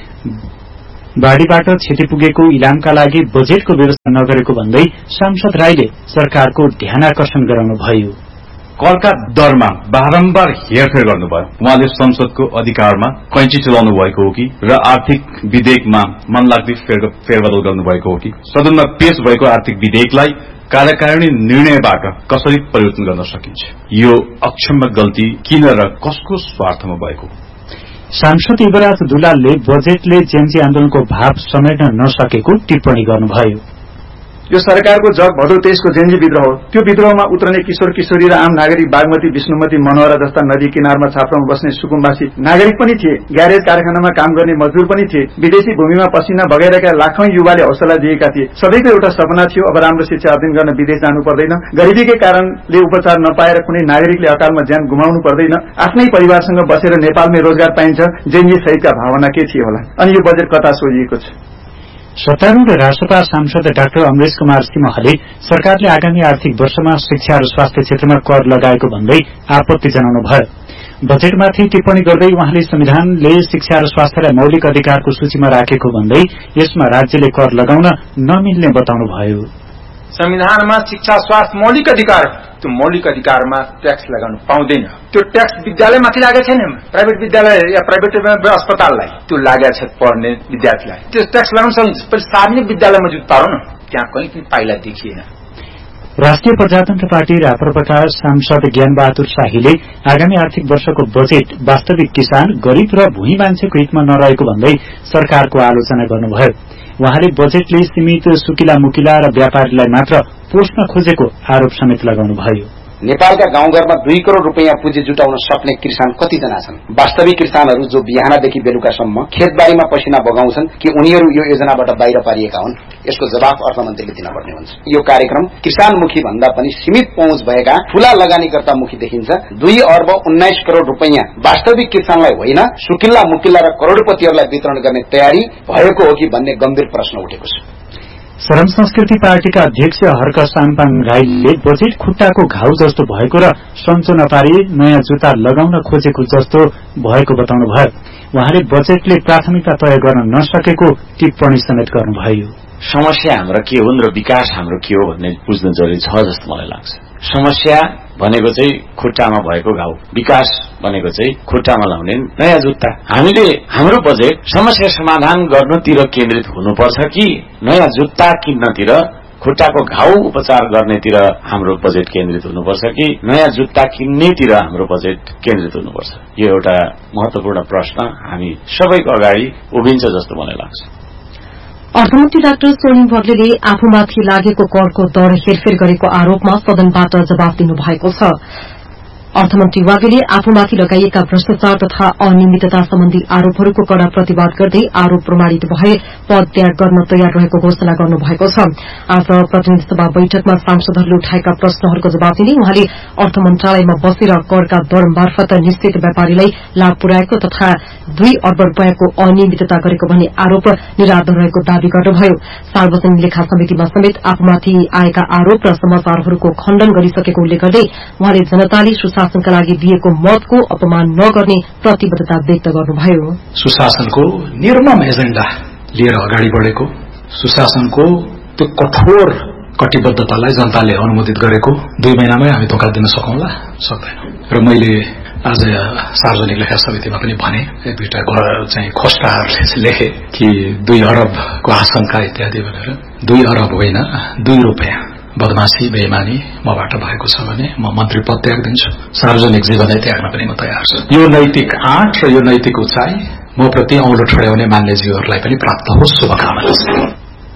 बाढ़ीबाट क्षति पुगेको इलामका लागि बजेटको व्यवस्था नगरेको भन्दै सांसद राईले सरकारको ध्यानाकर्षण गराउनुभयो। करका दरमा बारम्बार हेरफेर गर्नुभयो। उहाँले संसदको अधिकारमा कैंची चलाउनु भएको हो कि र आर्थिक विधेयकमा मनलाग्दी फेरबदल गर्नुभएको हो कि सदनमा पेश भएको आर्थिक विधेयकलाई कार्यकारिणी निर्णयबाट कसरी परिवर्तन गर्न सकिन्छ, यो अक्षम्य गल्ती किन र कसको स्वार्थमा भएको। सांसद युवराज दुलालले बजेटले जेन्जी आन्दोलनको भाव समेट्न नसकेको टिप्पणी गर्नुभयो। यो सरकारको जग भदौ 23 को जेन्जी विद्रोह हो। त्यो विद्रोहमा उत्रने किशोर किशोरी र आम नागरिक बागमती, विष्णुमती, मनोहरा जस्ता नदी किनारमा छाप्रामा बस्ने सुकुम्बासी नागरिक पनि थिए। ग्यारेज कारखानामा काम गर्ने मजदूर पनि थिए। विदेशी भूमिमा पसिना बगाइरहेका लाखौं युवाले हौसला दिएका थिए। सबैको एउटा सपना थियो, अब राम्रो शिक्षा अध्ययन गर्न विदेश जानु पर्दैन, गरिबीकै कारणले उपचार नपाएर कुनै नागरिकले अकालमा ज्यान गुमाउनु पर्दैन, आफ्नै परिवारसँग बसेर नेपालमै रोजगार पाइन्छ। जेन्जी सहितका भावना के थियो होला? अनि यो बजेट कता सोझिएको छ? सत्तारूढ़ राष्ट्रपा सांसद डाक्टर अमरेश कुमार सिंहले सरकारले आगामी आर्थिक वर्षमा शिक्षा र स्वास्थ्य क्षेत्रमा कर लगाएको भन्दै आपत्ति जनाउनुभयो। बजेटमाथि टिप्पणी गर्दै उहाँले संविधानले शिक्षा र स्वास्थ्यलाई मौलिक अधिकारको सूचीमा राखेको भन्दै यसमा राज्यले कर लगाउन नमिल्ने बताउनुभयो। संविधानमा शिक्षा स्वास्थ्य मौलिक अधिकार, त्यो मौलिक अधिकारमा ट्याक्स लगाउनु पाउँदैन। त्यो ट्याक्स विद्यालयमाथि लागेको छैन, प्राइभेट विद्यालय या प्राइभेट अस्पताललाई त्यो लागेको छ पढ्ने विद्यार्थीलाई। त्यो ट्याक्स लगाउन सकिन्छ, पर सार्वजनिक विद्यालयमा जुट पारो न, त्यहाँ कहीँ पनि पाइला देखिएन। राष्ट्रिय प्रजातन्त्र पार्टी राप्रपाका सांसद ज्ञानबहादुर शाहीले आगामी आर्थिक वर्षको बजेट वास्तविक किसान, गरीब र भूमि मान्छेको हितमा नरहेको भन्दै सरकारको आलोचना गर्नुभयो। उहाँले बजेटले सीमित सुकिला मुकिला र व्यापारीलाई मात्र पोष्न खोजेको आरोप समेत लगाउनुभयो। नेपालका गाउँघरमा 2 करोड़ रुपैयाँ पुँजी जुटाउन सक्ने किसान कतिजना छन्? वास्तविक किसानहरू जो बिहानदेखि बेलुकासम्म खेतबारीमा पसिना बगाउँछन् कि उनीहरू यो योजनाबाट बाहिर पारिएका हुन्? यसको जवाफ अर्थमन्त्रीले दिनुपर्ने हुन्छ। यो कार्यक्रम किसानमुखी भन्दा पनि सीमित पहुँच भएका ठूला लगानीकर्तामुखी देखिन्छ। 2 अर्ब 19 करोड़ रुपैयाँ वास्तविक किसानलाई होइन, सुकिल्ला मुकिल्ला र करोड़पतिहरूलाई वितरण गर्ने तयारी भएको हो कि भन्ने गम्भीर प्रश्न उठेको छ। श्रम संस्कृति पार्टीका अध्यक्ष हर्क साम्पाङ राईले बजेट खुट्टाको घाउ जस्तो भएको र सन्चो नपारी नयाँ जुत्ता लगाउन खोजेको जस्तो भएको बताउनुभयो। उहाँले बजेटले प्राथमिकता तय गर्न नसकेको टिप्पणी समेत गर्नुभयो। समस्या हाम्रो के हुन् र विकास हाम्रो के हो भन्ने बुझ्न जरुरी छ जस्तो मलाई लाग्छ। समस्या भनेको चाहिँ खुट्टामा भएको घाउ, विकास भनेको चाहिँ खुट्टामा लाउने नयाँ जुत्ता। हामीले हाम्रो बजेट समस्या समाधान गर्नतिर केन्द्रित हुनुपर्छ कि नयाँ जुत्ता किन्नतिर, खुट्टाको घाउ उपचार गर्नेतिर हाम्रो बजेट केन्द्रित हुनुपर्छ कि नयाँ जुत्ता किन्नेतिर हाम्रो बजेट केन्द्रित हुनुपर्छ? यो एउटा महत्वपूर्ण प्रश्न हामी सबैको अगाडि उभिन्छ जस्तो मलाई लाग्छ। अर्थमन्त्री डाक्टर सोनिम भग्लेले आफूमाथि लागेको करको दर हेरफेर गरेको आरोपमा सदनबाट जवाफ दिनुभएको छ। अर्थमन्त्री वाग्लेले आफूमाथि लगाइएका भ्रष्टाचार तथा अनियमितता सम्बन्धी आरोपहरूको कड़ा प्रतिवाद गर्दै आरोप प्रमाणित भए पद त्याग गर्न तयार रहेको घोषणा गर्नुभएको छ। आज प्रतिनिधि सभा बैठकमा सांसदहरूले उठाएका प्रश्नहरूको जवाब दिँदै उहाँले अर्थ मन्त्रालयमा बसेर करका दर मार्फत निश्चित व्यापारीलाई लाभ पुर्याएको तथा 2 अर्ब रूपियाँको अनियमितता गरेको भन्ने आरोप निराधार रहेको दावी गर्नुभयो। सार्वजनिक लेखा समितिमा समेत आफूमाथि आएका आरोप र समाचारहरूको खण्डन गरिसकेको उल्लेख गर्दै उहाँले जनताले सुशासनका लागि दिएको मतको अपमान नगर्ने प्रतिबद्धता व्यक्त गर्नुभयो। सुशासनको निर्मम एजेण्डा लिएर अगाडि बढेको, सुशासनको त्यो कठोर कटिबद्धतालाई जनताले अनुमोदित गरेको 2 महिनामै हामी धोका दिन सकौंला? सक्दैनौं। र मैले आज सार्वजनिक लेखा समितिमा पनि भने, 1-2टा चाहिँ खोस्टाहरूले लेखे कि 2 अरबको आशंका इत्यादि भनेर। 2 अरब होइन, 2 रुपियाँ बदमाशी बेइमानी मबाट भएको छ भने म मन्त्री पद त्याग दिन्छु। सार्वजनिक जीवनै त्याग्न पनि म तयार छु। यो नैतिक आँट र यो नैतिक उचाइ म प्रति औँलो ठड्याउने मान्यजीवहरूलाई पनि प्राप्त होस्, शुभकामना।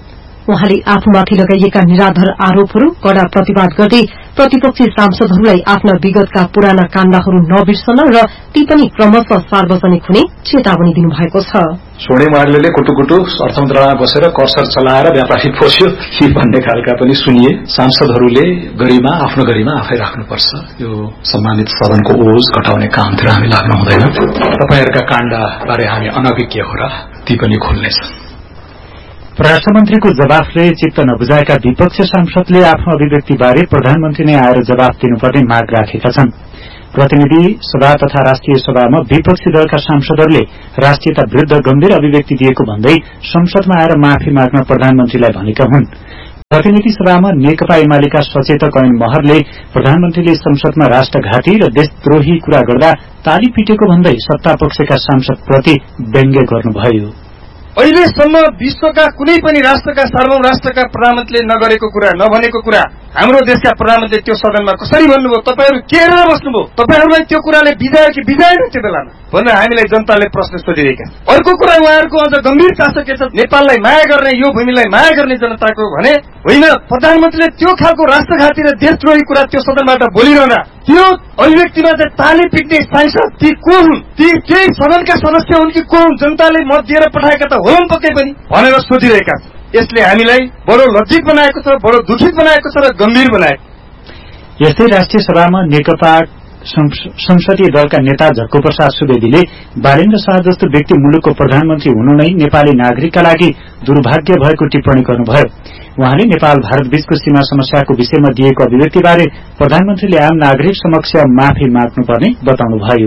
उहाँले आफूमाथि लगाइएका निराधार आरोपहरू कड़ा प्रतिवाद गर्दै प्रतिपक्षी सांसदहरूलाई आफ्ना विगतका पुराना काण्डहरू नबिर्सन र ती पनि क्रमशः सार्वजनिक हुने चेतावनी दिनुभएको छ। सोडे माडले कुटुकुटु अर्थ मन्त्रालयमा बसेर कर्सर चलाएर व्यापारी पोस्यो यी भन्ने खालका पनि सुनिए। सांसदहरूले गरिमा आफ्नो गरिमा आफै राख्नुपर्छ। यो सम्मानित सदनको ओज घटाउने कामतिर हामी लाग्नु हुँदैन। तपाईहरूका काण्डबारे हामी अनभिज्ञ हो र ती पनि खुल्नेछन्। परराष्ट्र मन्त्रीको जवाफले चित्त नबुझाएका विपक्षी सांसदले आफ्नो अभिव्यक्तिबारे प्रधानमन्त्री नै आएर जवाफ दिनुपर्ने माग राखेका छन्। प्रतिनिधि सभा तथा राष्ट्रिय सभामा विपक्षी दलका सांसदहरूले राष्ट्रियता विरूद्ध गम्भीर अभिव्यक्ति दिएको भन्दै संसदमा आएर माफी माग्न प्रधानमन्त्रीलाई भनेका हुन्। प्रतिनिधि सभामा नेकपा एमालेका सचेतक ऐन महरले प्रधानमन्त्रीले संसदमा राष्ट्रघाती र देशद्रोही कुरा गर्दा ताली पिटेको भन्दै सत्तापक्षका सांसदप्रति व्यङ्ग्य गर्नुभयो। अहिलेसम्म विश्वका कुनै पनि राष्ट्रका सार्वभौम राष्ट्रका प्रधानमन्त्रीले नगरेको कुरा नभनेको कुरा हाम्रो देशका प्रधानमन्त्रीले त्यो सदनमा कसरी भन्नुभयो? तपाईहरू के हेरेर बस्नुभयो? तपाईहरूलाई त्यो कुराले बिजायो कि बिजाएन त्यो बेलामा भनेर हामीलाई जनताले प्रश्न सोधिरहेका छन्। अर्को कुरा उहाँहरूको अझ गम्भीर चासो के छ? नेपाललाई माया गर्ने, यो भूमिलाई माया गर्ने जनताको भने होइन। प्रधानमन्त्रीले त्यो खालको राष्ट्रघाती र देशद्रोही कुरा त्यो सदनबाट बोलिरहँदा त्यो अभिव्यक्तिमा चाहिँ ताली पिट्ने सांसद ती को हुन्? ती केही सदनका सदस्य हुन् कि को हुन्? जनताले मत दिएर पठाएका त होलान् पक्कै पनि भनेर सोधिरहेका छन्। यसले हामीलाई बडो लज्जित बनाएको छ, बडो दुखित बनाएको छ र गम्भीर बनाएको। यस्तै राष्ट्रिय सभामा नेकपा संसदीय दलका नेता झक्कु प्रसाद सुवेदीले बालेन्द्र शाह जस्तो व्यक्ति मुलुकको प्रधानमन्त्री हुनु नै नेपाली नागरिकका लागि दुर्भाग्य भएको टिप्पणी गर्नुभयो। उहाँले नेपाल भारत बीचको सीमा समस्याको विषयमा दिएको अभिव्यक्तिबारे प्रधानमन्त्रीले आम नागरिक समक्ष माफी माग्नुपर्ने बताउनुभयो।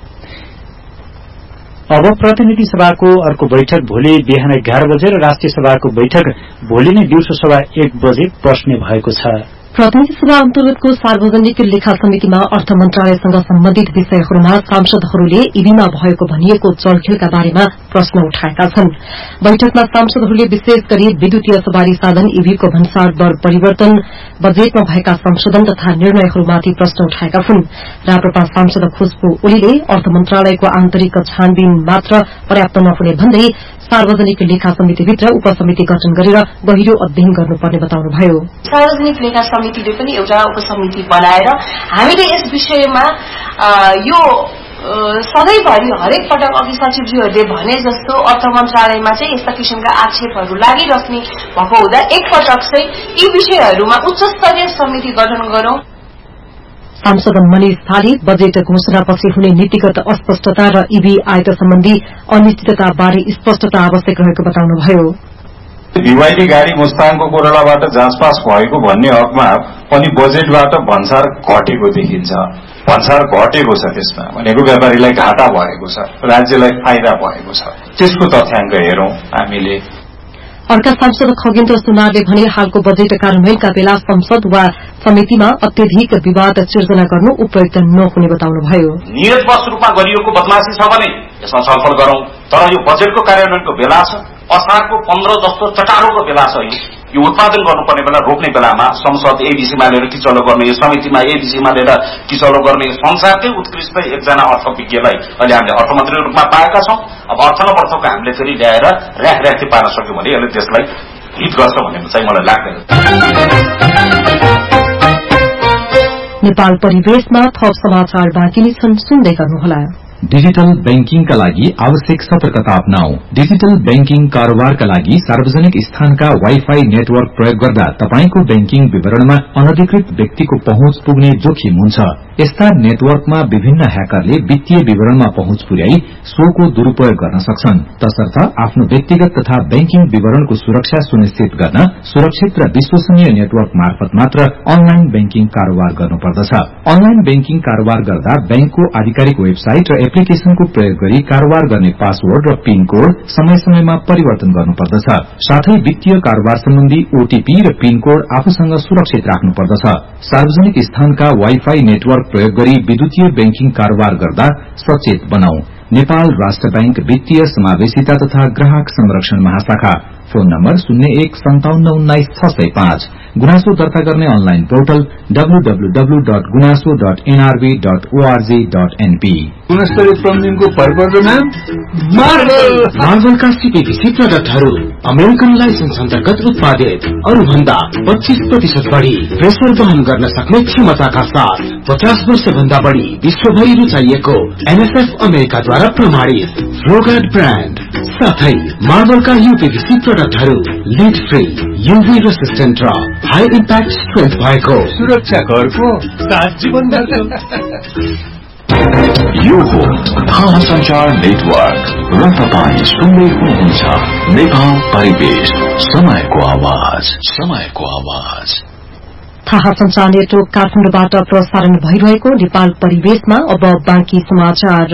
अब प्रतिनिधि सभाको अर्को बैठक भोलि बिहान 11 बजे र राष्ट्रिय सभाको बैठक भोलि नै दिउँसो सभा 1 बजे बस्ने भएको छ। प्रतिनिधि सभा अन्तर्गतको सार्वजनिक लेखा समितिमा अर्थ मन्त्रालयसँग सम्बन्धित विषयहरूमा सांसदहरूले ईभीमा भएको भनिएको चलखेलका बारेमा प्रश्न उठाएका छन्। बैठकमा सांसदहरूले विशेष गरी विद्युतीय सवारी साधन ईभीको भन्सार दर परिवर्तन, बजेटमा भएका संशोधन तथा निर्णयहरूमाथि प्रश्न उठाएका छन्। राप्रपा सांसद खुशबु ओलीले अर्थ मन्त्रालयको आन्तरिक छानबिन मात्र पर्याप्त नहुने भन्दै सार्वजनिक लेखा समितिभित्र उपसमिति गठन गरेर गहिरो अध्ययन गर्नुपर्ने बताउनुभयो। सार्वजनिक लेखा समितिले पनि एउटा उपसमिति बनाएर हामीले यस विषयमा यो सधैँभरि हरेक पटक अघि सचिवज्यूहरूले भने जस्तो अर्थ मन्त्रालयमा चाहिँ यस्ता किसिमका आक्षेपहरू लागिराख्ने भएको हुँदा एकपटक चाहिँ यी विषयहरूमा उच्च स्तरीय समिति गठन गरौं। सांसद मनिष थाली बजेट घोषणापछि हुने नीतिगत अस्पष्टता र ईभी आयात सम्बन्धी अनिश्चितता बारे स्पष्टता आवश्यक रहेको बताउनुभयो। बीवाईडी गाड़ी मुस्ताङको कोरलाबाट जाँचपास भएको भन्ने हकमा पनि बजेटबाट भन्सार घटेको देखिन्छ। भन्सार घटेको छ, त्यसमा भनेको व्यापारीलाई घाटा भएको छ, राज्यलाई फाइदा भएको छ। त्यसको तथ्याङ्क हेरौं हामीले। अर्का सांसद खगेन्द्र सुनारले भने हालको बजेट कार्यान्वयनका बेला संसद वा समितिमा अत्यधिक विवाद सिर्जना गर्नु उपयुक्त नहुने बताउनुभयो। नियतवश रूपमा गरिएको बदमाशी छ भने यसमा छलफल गरौं, तर यो बजेटको कार्यान्वयनको बेला छ, असारको 15 जस्तो चटारोको बेला छ। यो उत्पादन गर्नुपर्ने बेला रोक्ने बेलामा संसद एबीसीमा लिएर किचलो गर्ने, यो समितिमा एबीसीमा लिएर किचलो गर्ने संसारकै उत्कृष्ट एकजना अर्थविज्ञलाई अहिले हामीले अर्थमन्त्रीको रूपमा पाएका छौं। अब अर्थको हामीले फेरि ल्याएर र्याखी पार्न सक्यौं भने यसले देशलाई हित गर्छ भन्ने चाहिँ मलाई लाग्दैन। नेपाल परिवेशमा थप समाचार बाँकी नै छन्, सुन्दै गर्नुहोला। डिजिटल बैंकिङका लागि आवश्यक सतर्कता अपनाऊ। डिजिटल बैंकिङ कारोबारका लागि सार्वजनिक स्थानका वाइफाई नेटवर्क प्रयोग गर्दा तपाईंको बैंकिङ विवरणमा अनधिकृत व्यक्तिको पहुँच पुग्ने जोखिम हुन्छ। यस्ता नेटवर्कमा विभिन्न ह्याकरले वित्तीय विवरणमा पहुँच पुर्याई सोको दुरूपयोग गर्न सक्छन्। तसर्थ आफ्नो व्यक्तिगत तथा बैंकिङ विवरणको सुरक्षा सुनिश्चित गर्न सुरक्षित र विश्वसनीय नेटवर्क मार्फत मात्र अनलाइन बैंकिङ कारोबार गर्नुपर्दछ। अनलाइन बैंकिङ कारोबार गर्दा बैंकको आधिकारिक वेबसाइट र एप्लिकेशनको प्रयोग गरी कारोबार गर्ने पासवर्ड र पिन कोड समय समयमा परिवर्तन गर्नुपर्दछ। साथै वित्तीय कारोबार सम्बन्धी ओटीपी र पिन कोड आफूसँग सुरक्षित राख्नुपर्दछ। सार्वजनिक स्थानका वाइफाई नेटवर्क प्रयोग गरी विद्युतीय बैंकिङ कारोबार गर्दा सचेत बनाऊ। नेपाल राष्ट्र बैंक वित्तीय समावेशिता तथा ग्राहक संरक्षण महाशाखा फोन नम्बर 0157196605। गुनासो दर्ता गर्ने अनलाइन पोर्टल www.gunaso.nrb.org.np। गुणस्तरीय प्लम्बिङको भरपर्दो नाम मार्बलका सीपीवीसी प्रडक्टहरू अमेरिकन लाइसेन्स अन्तर्गत उत्पादित, अरूभन्दा 25% बढ़ी प्रेसर वहन गर्न सक्ने क्षमताका साथ 50 वर्ष भन्दा बढ़ी विश्वभरि रुचाइएको NSF अमेरिकाद्वारा प्रमाणित फ्लोगार्ड ब्रान्ड साथै मार्बलका यूपीवीसी प्रडक्टहरू लिड फ्री, यूभी रेसिस्टेन्ट र हाई इम्प्याक्ट स्ट्रेन्थ भएको सुरक्षा घरको साथ जीवन यो हो संचार नेटवर्क र तपाईँ सुन्दै हुनुहुन्छ नेपाल परिवेश, समयको आवाज। थाहा संचार नेटवर्क काठमाडौँबाट प्रसारण भइरहेको नेपाल परिवेशमा अब बाँकी समाचार।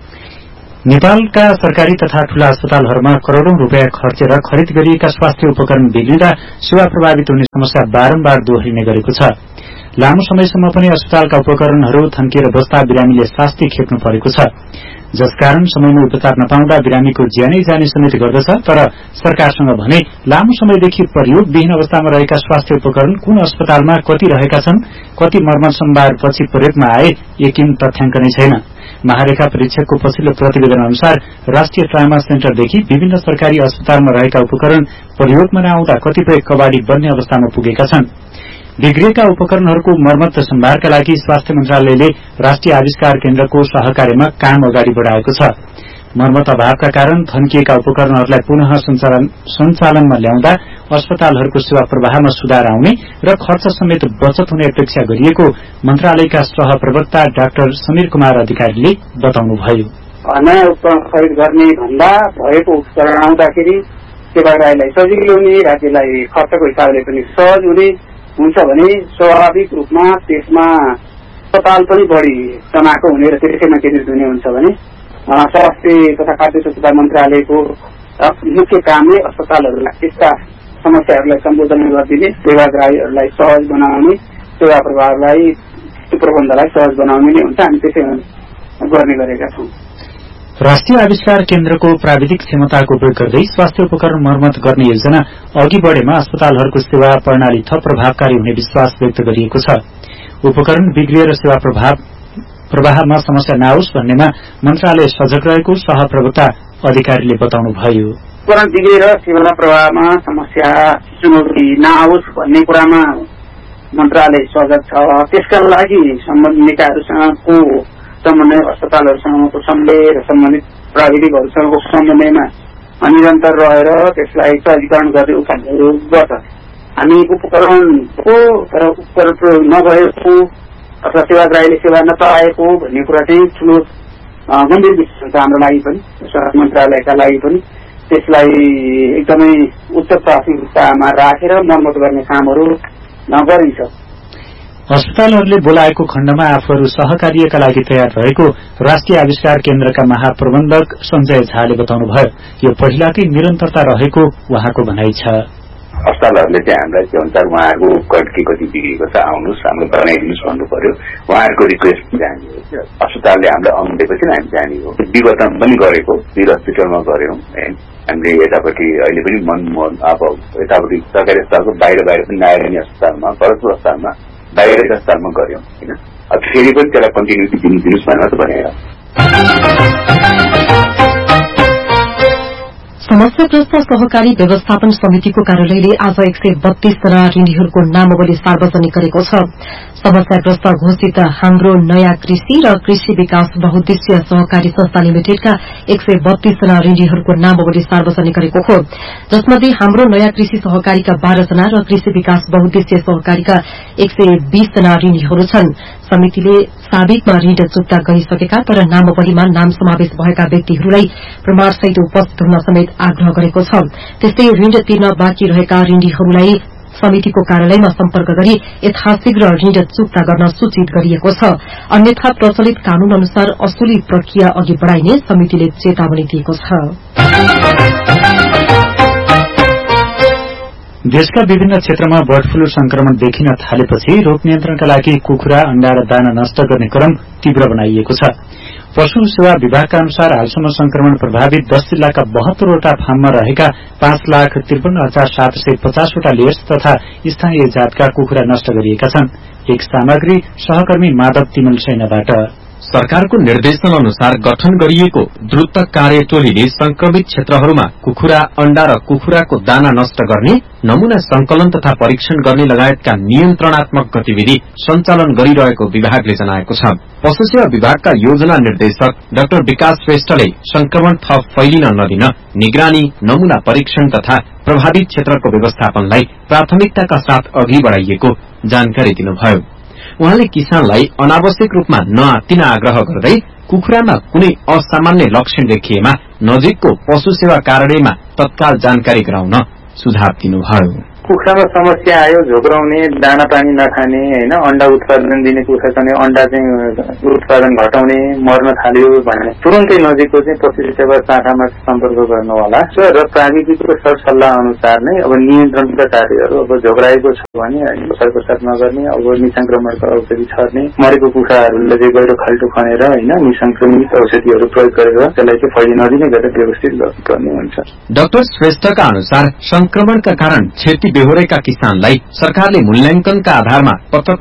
नेपालका सरकारी तथा ठूला अस्पतालहरूमा करोड़ौं रूपियाँ खर्चेर खरिद गरिएका स्वास्थ्य उपकरण बिग्रिँदा सेवा प्रभावित हुने समस्या बारम्बार दोहोरिने गरेको छ। लामो समयसम्म पनि अस्पतालका उपकरणहरू थन्किएर बस्दा बिरामीले शास्ति खेप्नु परेको छ, जसकारण समयमा उपचार नपाउँदा बिरामीको ज्यानै जाने समेत गर्दछ। तर सरकारसँग भने लामो समयदेखि प्रयोगविहीन अवस्थामा रहेका स्वास्थ्य उपकरण कुन अस्पतालमा कति रहेका छन्, कति मर्मत सम्भारपछि प्रयोगमा आए यकिन तथ्याङ्क नै छैन। महालेखा परीक्षकको पछिल्लो प्रतिवेदन अनुसार राष्ट्रिय ट्रामा सेन्टरदेखि विभिन्न सरकारी अस्पतालमा रहेका उपकरण प्रयोगमा नआउँदा कतिपय कबाडी बन्ने अवस्थामा पुगेका छन्। बिग्रिएका उपकरणहरूको मर्मत सम्भारका लागि स्वास्थ्य मन्त्रालयले राष्ट्रिय आविष्कार केन्द्रको सहकार्यमा काम अगाडि बढ़ाएको छ। मर्मत अभावका कारण थन्किएका उपकरणहरूलाई पुनः सञ्चालनमा ल्याउँदा अस्पतालहरूको सेवा प्रवाहमा सुधार आउने र खर्च समेत बचत हुने अपेक्षा गरिएको मन्त्रालयका सहप्रवक्ता डाक्टर समीर कुमार अधिकारीले बताउनुभयो। नयाँ उपकरण खरिद गर्ने भन्दा भएको उपकरण आउँदाखेरि सेवाग्राहीलाई सजिलो हुने, राज्यलाई खर्चको हिसाबले पनि सहज हुने हुन्छ भने स्वाभाविक रूपमा त्यसमा अस्पताल पनि बढ़ी जमाएको हुने र त्यसैमा केन्द्रित हुने हुन्छ भने स्वास्थ्य तथा खाद्य सुरक्षा मन्त्रालयको मुख्य कामले अस्पतालहरूलाई यस्ता समस्याहरूलाई सम्बोधन गरिदिने, सेवाग्राहीहरूलाई सहज बनाउने, सेवा प्रभावलाई प्रबन्धलाई सहज बनाउने नै हुन्छ। हामी त्यसै गर्ने गरेका छौं। राष्ट्रिय आविष्कार केन्द्रको प्राविधिक क्षमताको उपयोग गर्दै स्वास्थ्य उपकरण मर्मत गर्ने योजना अघि बढ़ेमा अस्पतालहरूको सेवा प्रणाली थप प्रभावकारी हुने विश्वास व्यक्त गरिएको छ। उपकरण बिग्रिएर सेवा प्रवाहमा समस्या नआओस् भन्नेमा मन्त्रालय सजग रहेको सहप्रवक्ता अधिकारीले बताउनुभयो। उपकरण बिग्रिएर सेवा प्रवाहमा समस्या चुनौती नआओस् भन्ने कुरामा मन्त्रालय सजग छ। त्यसका लागि सम्बन्धित निकायहरूसँगको समन्वय, अस्पतालहरूसँगको समन्वय र सम्बन्धित प्राविधिकहरूसँगको समन्वयमा निरन्तर रहेर त्यसलाई सहजीकरण गर्ने उपायहरू गर्छ। हामी उपकरणको तर उपकरण प्रयोग नभएको अथवा सेवाग्राहीले सेवा नपाएको भन्ने कुरा चाहिँ ठूलो गम्भीर विषय हुन्छ हाम्रो लागि पनि, स्वास्थ्य मन्त्रालयका लागि पनि। त्यसलाई एकदमै उच्च प्राथमिकतामा राखेर मर्मत गर्ने कामहरू गरिन्छ। अस्पतालहरूले बोलाएको खण्डमा आफूहरू सहकार्यका लागि तयार रहेको राष्ट्रिय आविष्कार केन्द्रका महाप्रबन्धक संजय झाले बताउनुभयो। यो पहिलाकै निरन्तरता रहेको उहाँको भनाइ छ। अस्पतालहरूले चाहिँ हामीलाई के भन्छ, उहाँहरूको उपकरण के कति बिग्रेको छ आउनुहोस् हाम्रो बनाइदिनुहोस् भन्नु पर्यो। उहाँहरूको रिक्वेस्ट जाने हो। अस्पतालले हामीलाई अनुदिएपछि हामी जाने हो। विगतमा पनि गरेको, वीर हस्पिटलमा गर्यौं हामीले। यतापट्टि अहिले पनि अब यतापट्टि सरकारी अस्पतालको बाहिर पनि नारायणी अस्पतालमा, भरतपुर अस्पतालमा, बाहिरका अस्पतालमा गर्यौं होइन। अब फेरि पनि त्यसलाई कन्टिन्युटी दिनुहोस् भनेर त भनेर। समस्याग्रस्त सहकारी व्यवस्थापन समितिको कार्यालयले आज 132 जना ऋणीहरूको नामावली सार्वजनिक गरेको छ। समस्याग्रस्त घोषित हाम्रो नयाँ कृषि र कृषि विकास बहुद्देश्य सहकारी संस्था लिमिटेडका 132 जना ऋणीहरूको नामावली सार्वजनिक गरेको हो, जसमध्ये हाम्रो नयाँ कृषि सहकारीका 12 जना र कृषि विकास बहुद्देश्य सहकारीका 120 जना ऋणीहरू छन्। समितिले साबिकमा ऋण चुक्ता गरिसकेका तर नामावलीमा नाम समावेश भएका व्यक्तिहरूलाई प्रमाणसहित उपस्थित हुन समेत आग्रह गरेको छ। त्यस्तै ऋण तिर्न बाँकी रहेका ऋणीहरूलाई समितिको कार्यालयमा सम्पर्क गरी यथाशीघ्र ऋण चुक्ता गर्न सूचित गरिएको छ। अन्यथा प्रचलित कानून अनुसार असुली प्रक्रिया अघि बढ़ाइने समितिले चेतावनी दिएको छ। देशका विभिन्न क्षेत्रमा बर्ड फ्लू संक्रमण देखिन थालेपछि रोग नियन्त्रणका लागि कुखुरा, अण्डा र दाना नष्ट गर्ने क्रम तीव्र बनाइएको छ। पशु सेवा विभागका अनुसार हालसम्म संक्रमण प्रभावित 10 जिल्लाका 72वटा फार्ममा रहेका 5,53,750वटा लेयर्स तथा स्थानीय जातका कुखुरा नष्ट गरिएका छन्। एक सामग्री सहकर्मी माधव तिमल सैनाबाट। सरकारको निर्देशन अनुसार गठन गरिएको द्रुत कार्य टोलीले संक्रमित क्षेत्रहरूमा कुखुरा, अण्डा र कुखुराको दाना नष्ट गर्ने, नमूना संकलन तथा परीक्षण गर्ने लगायतका नियन्त्रणात्मक गतिविधि सञ्चालन गरिरहेको विभागले जनाएको छ। पशु सेवा विभागका योजना निर्देशक डाक्टर विकास श्रेष्ठले संक्रमण थप फैलिन नदिन निगरानी, नमूना परीक्षण तथा प्रभावित क्षेत्रको व्यवस्थापनलाई प्राथमिकताका साथ अघि बढ़ाइएको जानकारी दिनुभयो। उहाँले किसानलाई अनावश्यक रूपमा नआत्तिन आग्रह गर्दै कुखुरामा कुनै असामान्य लक्षण देखिएमा नजिकको पशु सेवा कार्यालयमा तत्काल जानकारी गराउन सुझाव दिनुभयो। कुखुरामा समस्या आयो, झोक्राउने, दाना पानी नखाने होइन, अंडा उत्पादन दिने कुखुरा चाहिँ अंडा चाहिँ उत्पादन घटाउने, मर्न थाल्यो भने तुरन्तै नजिकको चाहिँ पशु सेवा शाखामा सम्पर्क गर्नु होला र प्राविधिकको सरसल्लाह अनुसार नै अब नियन्त्रणका कार्यहरू अब झोक्राएको छ भने प्रसार प्रसार नगर्ने, अब निसंक्रमणको औषधि छर्ने, मरेको कुखुराहरूले चाहिँ गहिरो खाल्टो खनेर होइन निसंक्रमित औषधिहरू प्रयोग गरेर त्यसलाई चाहिँ फैलिन नदिने गरेर व्यवस्थित गर्ने हुन्छ। डाक्टर श्रेष्ठका अनुसार संक्रमणका कारण क्षति बेहोरेका किसानलाई सरकारले मूल्याङ्कनका आधारमा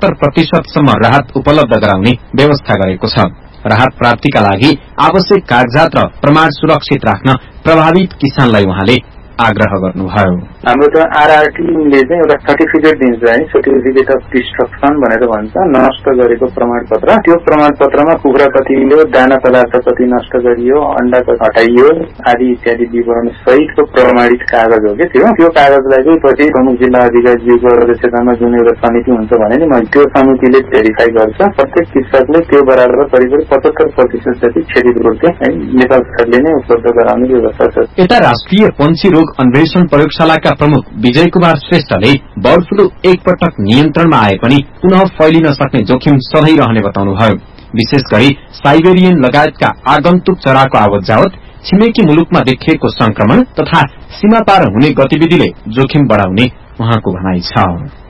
75% राहत उपलब्ध गराउने व्यवस्था गरेको छ। राहत प्राप्तिका लागि आवश्यक कागजात र प्रमाण सुरक्षित राख्न प्रभावित किसानलाई उहाँले आग्रह गर्नुभयो। हाम्रो त आरआरटीले चाहिँ एउटा सर्टिफिकेट दिन्छ है, सर्टिफिकेट अफ डिस्ट्रक्सन भनेर भन्छ, नष्ट गरेको प्रमाणपत्र। त्यो प्रमाणपत्रमा कुखुरा कति मिल्यो, दाना पदार्थ कति नष्ट गरियो, अंडा कति हटाइयो आदि इत्यादि विवरण सहितको प्रमाणित कागज हो कि त्यो कागजलाई चाहिँ पछि प्रमुख जिल्ला अधिकारीको अध्यक्षतामा जुन एउटा समिति हुन्छ भने नि त्यो समितिले भेरिफाई गर्छ। प्रत्येक कृषकले त्यो बराबर करिब 75% जति क्षतिपूर्ति नेपाल सरकारले नै उपलब्ध गराउने व्यवस्था छ। यता राष्ट्रिय पन्छी रोग अन्वेषण प्रयोगशालाका प्रमुख विजय कुमार श्रेष्ठले बर्ड फ्लू एकपटक नियन्त्रणमा आए पनि पुनः फैलिन सक्ने जोखिम सधैँ रहने बताउनुभयो। विशेष गरी साइबेरियन लगायतका आगन्तुक चराको आवत जावत, छिमेकी मुलुकमा देखिएको संक्रमण तथा सीमा पार हुने गतिविधिले जोखिम बढ़ाउने उहाँको भनाइ छ।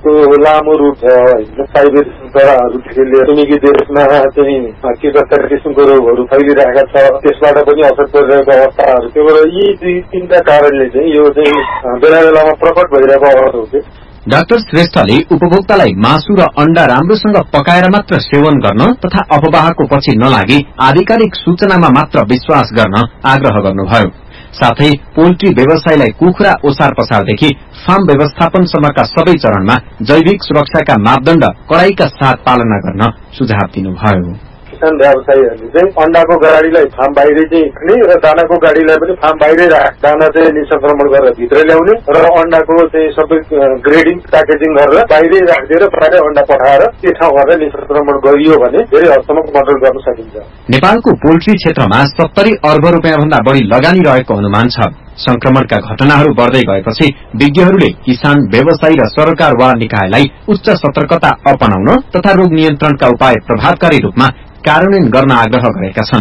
लामो रूट छ, साइबेरियन चराहरूदेखि लिएर छिमेकी देशमा चाहिँ के जस्ता किसिमको रोगहरू फैलिरहेका छ, त्यसबाट पनि असर परिरहेको अवस्थाहरू। त्यो भएर यी 2-3टा कारणले चाहिँ यो चाहिँ बेला बेलामा प्रकट भइरहेको अवस्था हो। डाक्टर श्रेष्ठले उपभोक्तालाई मासु र अण्डा राम्रोसँग पकाएर मात्र सेवन गर्न तथा अफवाहको पछि नलागी आधिकारिक सूचनामा मात्र विश्वास गर्न आग्रह गर्नुभयो। साथै पोल्ट्री व्यवसायलाई कुखुरा ओसार पसारदेखि फार्म व्यवस्थापनसम्मका सबै चरणमा जैविक सुरक्षाका मापदण्ड कडाईका साथ पालना गर्न सुझाव दिनुभयो। किसान व्यवसायीहरूले चाहिँ अण्डाको गाडीलाई फार्म बाहिरै चाहिँ राख्ने र दानाको गाडीलाई पनि फार्म बाहिरै राख्ने, दाना चाहिँ निसंक्रमण गरेर भित्रै ल्याउने र अण्डाको चाहिँ सबै ग्रेडिङ प्याकेजिङ गरेर बाहिरै राखिदिएर प्रायः अण्डा पठाएर त्यो ठाउँबाट निसंक्रमण गरियो भने धेरै हदसम्म कन्ट्रोल गर्न सकिन्छ। नेपालको पोल्ट्री क्षेत्रमा 70 अर्ब रुपियाँ भन्दा बढ़ी लगानी रहेको अनुमान छ। संक्रमणका घटनाहरू बढ़दै गएपछि विज्ञहरूले किसान, व्यवसायी र सरकार वा निकायलाई उच्च सतर्कता अपनाउन तथा रोग नियन्त्रणका उपाय प्रभावकारी रूपमा कार्यान्वयन गर्न आग्रह गरेका छन्।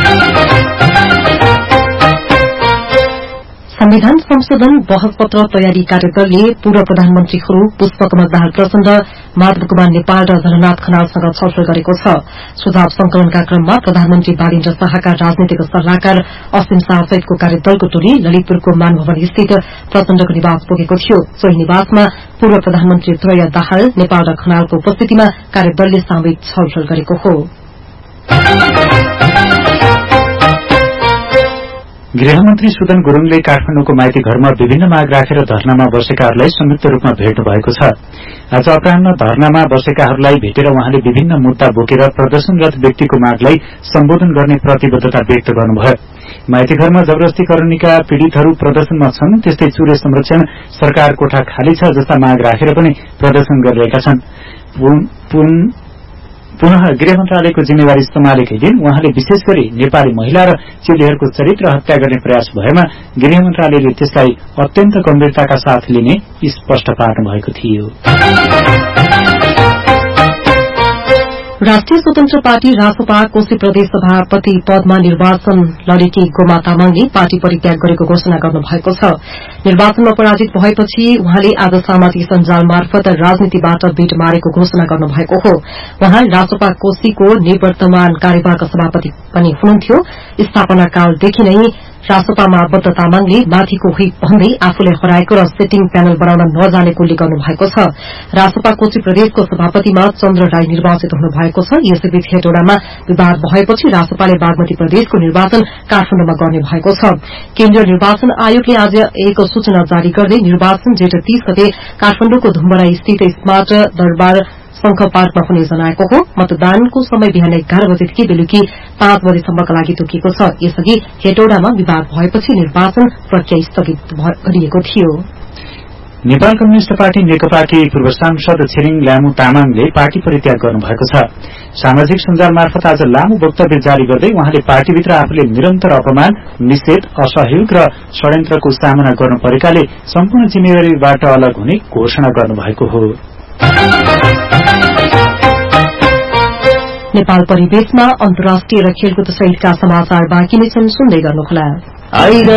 संविधान संशोधन बहस पत्र तयारी कार्यदलले पूर्व प्रधानमन्त्रीहरू पुष्पकमल दाहाल प्रचण्ड, माधव कुमार नेपाल र धननाथ खनालसँग छलफल गरेको छ। सुझाव संकलनका क्रममा प्रधानमन्त्री बालिन्द्र शाहका राजनीतिक सल्लाहकार असीम शाह सहितको कार्यदलको टोली ललितपुरको मानभवन स्थित प्रचण्डको निवास पुगेको थियो। सोही निवासमा पूर्व प्रधानमन्त्री त्रय दाहाल, नेपाल र खनालको उपस्थितिमा कार्यदलले सामूहिक छलफल गरेको हो। गृहमन्त्री सुदन गुरूङले काठमाडौँको माइती घरमा विभिन्न माग राखेर धरनामा बसेकाहरूलाई संयुक्त रूपमा भेट्नु भएको छ। आज अपराह्न धरनामा बसेकाहरूलाई भेटेर उहाँले विभिन्न मुद्दा बोकेर प्रदर्शनरत व्यक्तिको मागलाई सम्बोधन गर्ने प्रतिबद्धता व्यक्त गर्नुभयो। माइती घरमा जबरजस्तीकरणका पीड़ितहरू प्रदर्शनमा छन्, त्यस्तै चुरे संरक्षण, सरकार कोठा खाली छ जस्ता माग राखेर पनि प्रदर्शन गरिरहेका छन्। पुनः गृह मन्त्रालयको जिम्मेवारी सम्हालेकै दिन उहाँले विशेष गरी नेपाली महिला र चेलीहरूको चरित्र हत्या गर्ने प्रयास भएमा गृह मन्त्रालयले त्यसलाई अत्यन्त गम्भीरताका साथ लिने स्पष्ट पार्नु भएको थियो। राष्ट्रिय स्वतन्त्र पार्टी रासपा कोशी प्रदेश सभापति पदमा निर्वाचन लडेकी गोमा तामाङले पार्टी परित्याग गरेको घोषणा गर्नुभएको छ। निर्वाचनमा पराजित भएपछि उहाँले आज सामाजिक सञ्जाल मार्फत राजनीतिबाट बीट मारेको घोषणा गर्नुभएको हो। उहाँ रासपा कोशीको निवर्तमान कार्यवाहक सभापति पनि हुनुहुन्थ्यो। स्थापना कालदेखि नै रासपामा आबद्ध तामाङले माथिको हुइप भन्दै आफूलाई हराएको र सेटिङ प्यानल बनाउन नजानेको उल्लेख गर्नुभएको छ। रासपा कोशी प्रदेशको सभापतिमा चन्द्र राई निर्वाचित हुनुभएको छ। यसैबीच हेटौडामा विवाद भएपछि रासपाले बागमती प्रदेशको निर्वाचन काठमाडौँमा गर्ने भएको छ। केन्द्रीय निर्वाचन आयोगले आज एक सूचना जारी गर्दै निर्वाचन जेठ 30 गते काठमाडौँको धुम्बरा स्थित स्मार्ट दरबार शंख पार्कमा हुने जनाएको हो। मतदानको समय बिहान 11 बजेदेखि बेलुकी 5 बजेसम्मका लागि तोकिएको छ। यसअघि हेटौडामा विवाद भएपछि निर्वाचन प्रक्रिया स्थगित गरिएको थियो। नेपाल कम्युनिष्ट पार्टी नेकपाकी पूर्व सांसद छिरिङ ल्यामु तामाङले पार्टी परित्याग गर्नुभएको छ। सामाजिक सञ्जाल मार्फत आज लामो वक्तव्य जारी गर्दै उहाँले पार्टीभित्र आफूले निरन्तर अपमान, निषेध, असहयोग र षड्यन्त्रको सामना गर्नु परेकाले सम्पूर्ण जिम्मेवारीबाट अलग हुने घोषणा गर्नुभएको हो। नेपाल परिवेशमा अन्तर्राष्ट्रिय र खेलकुद सहितका समाचार बाँकी नै छन्, सुन्दै गर्नुहोला।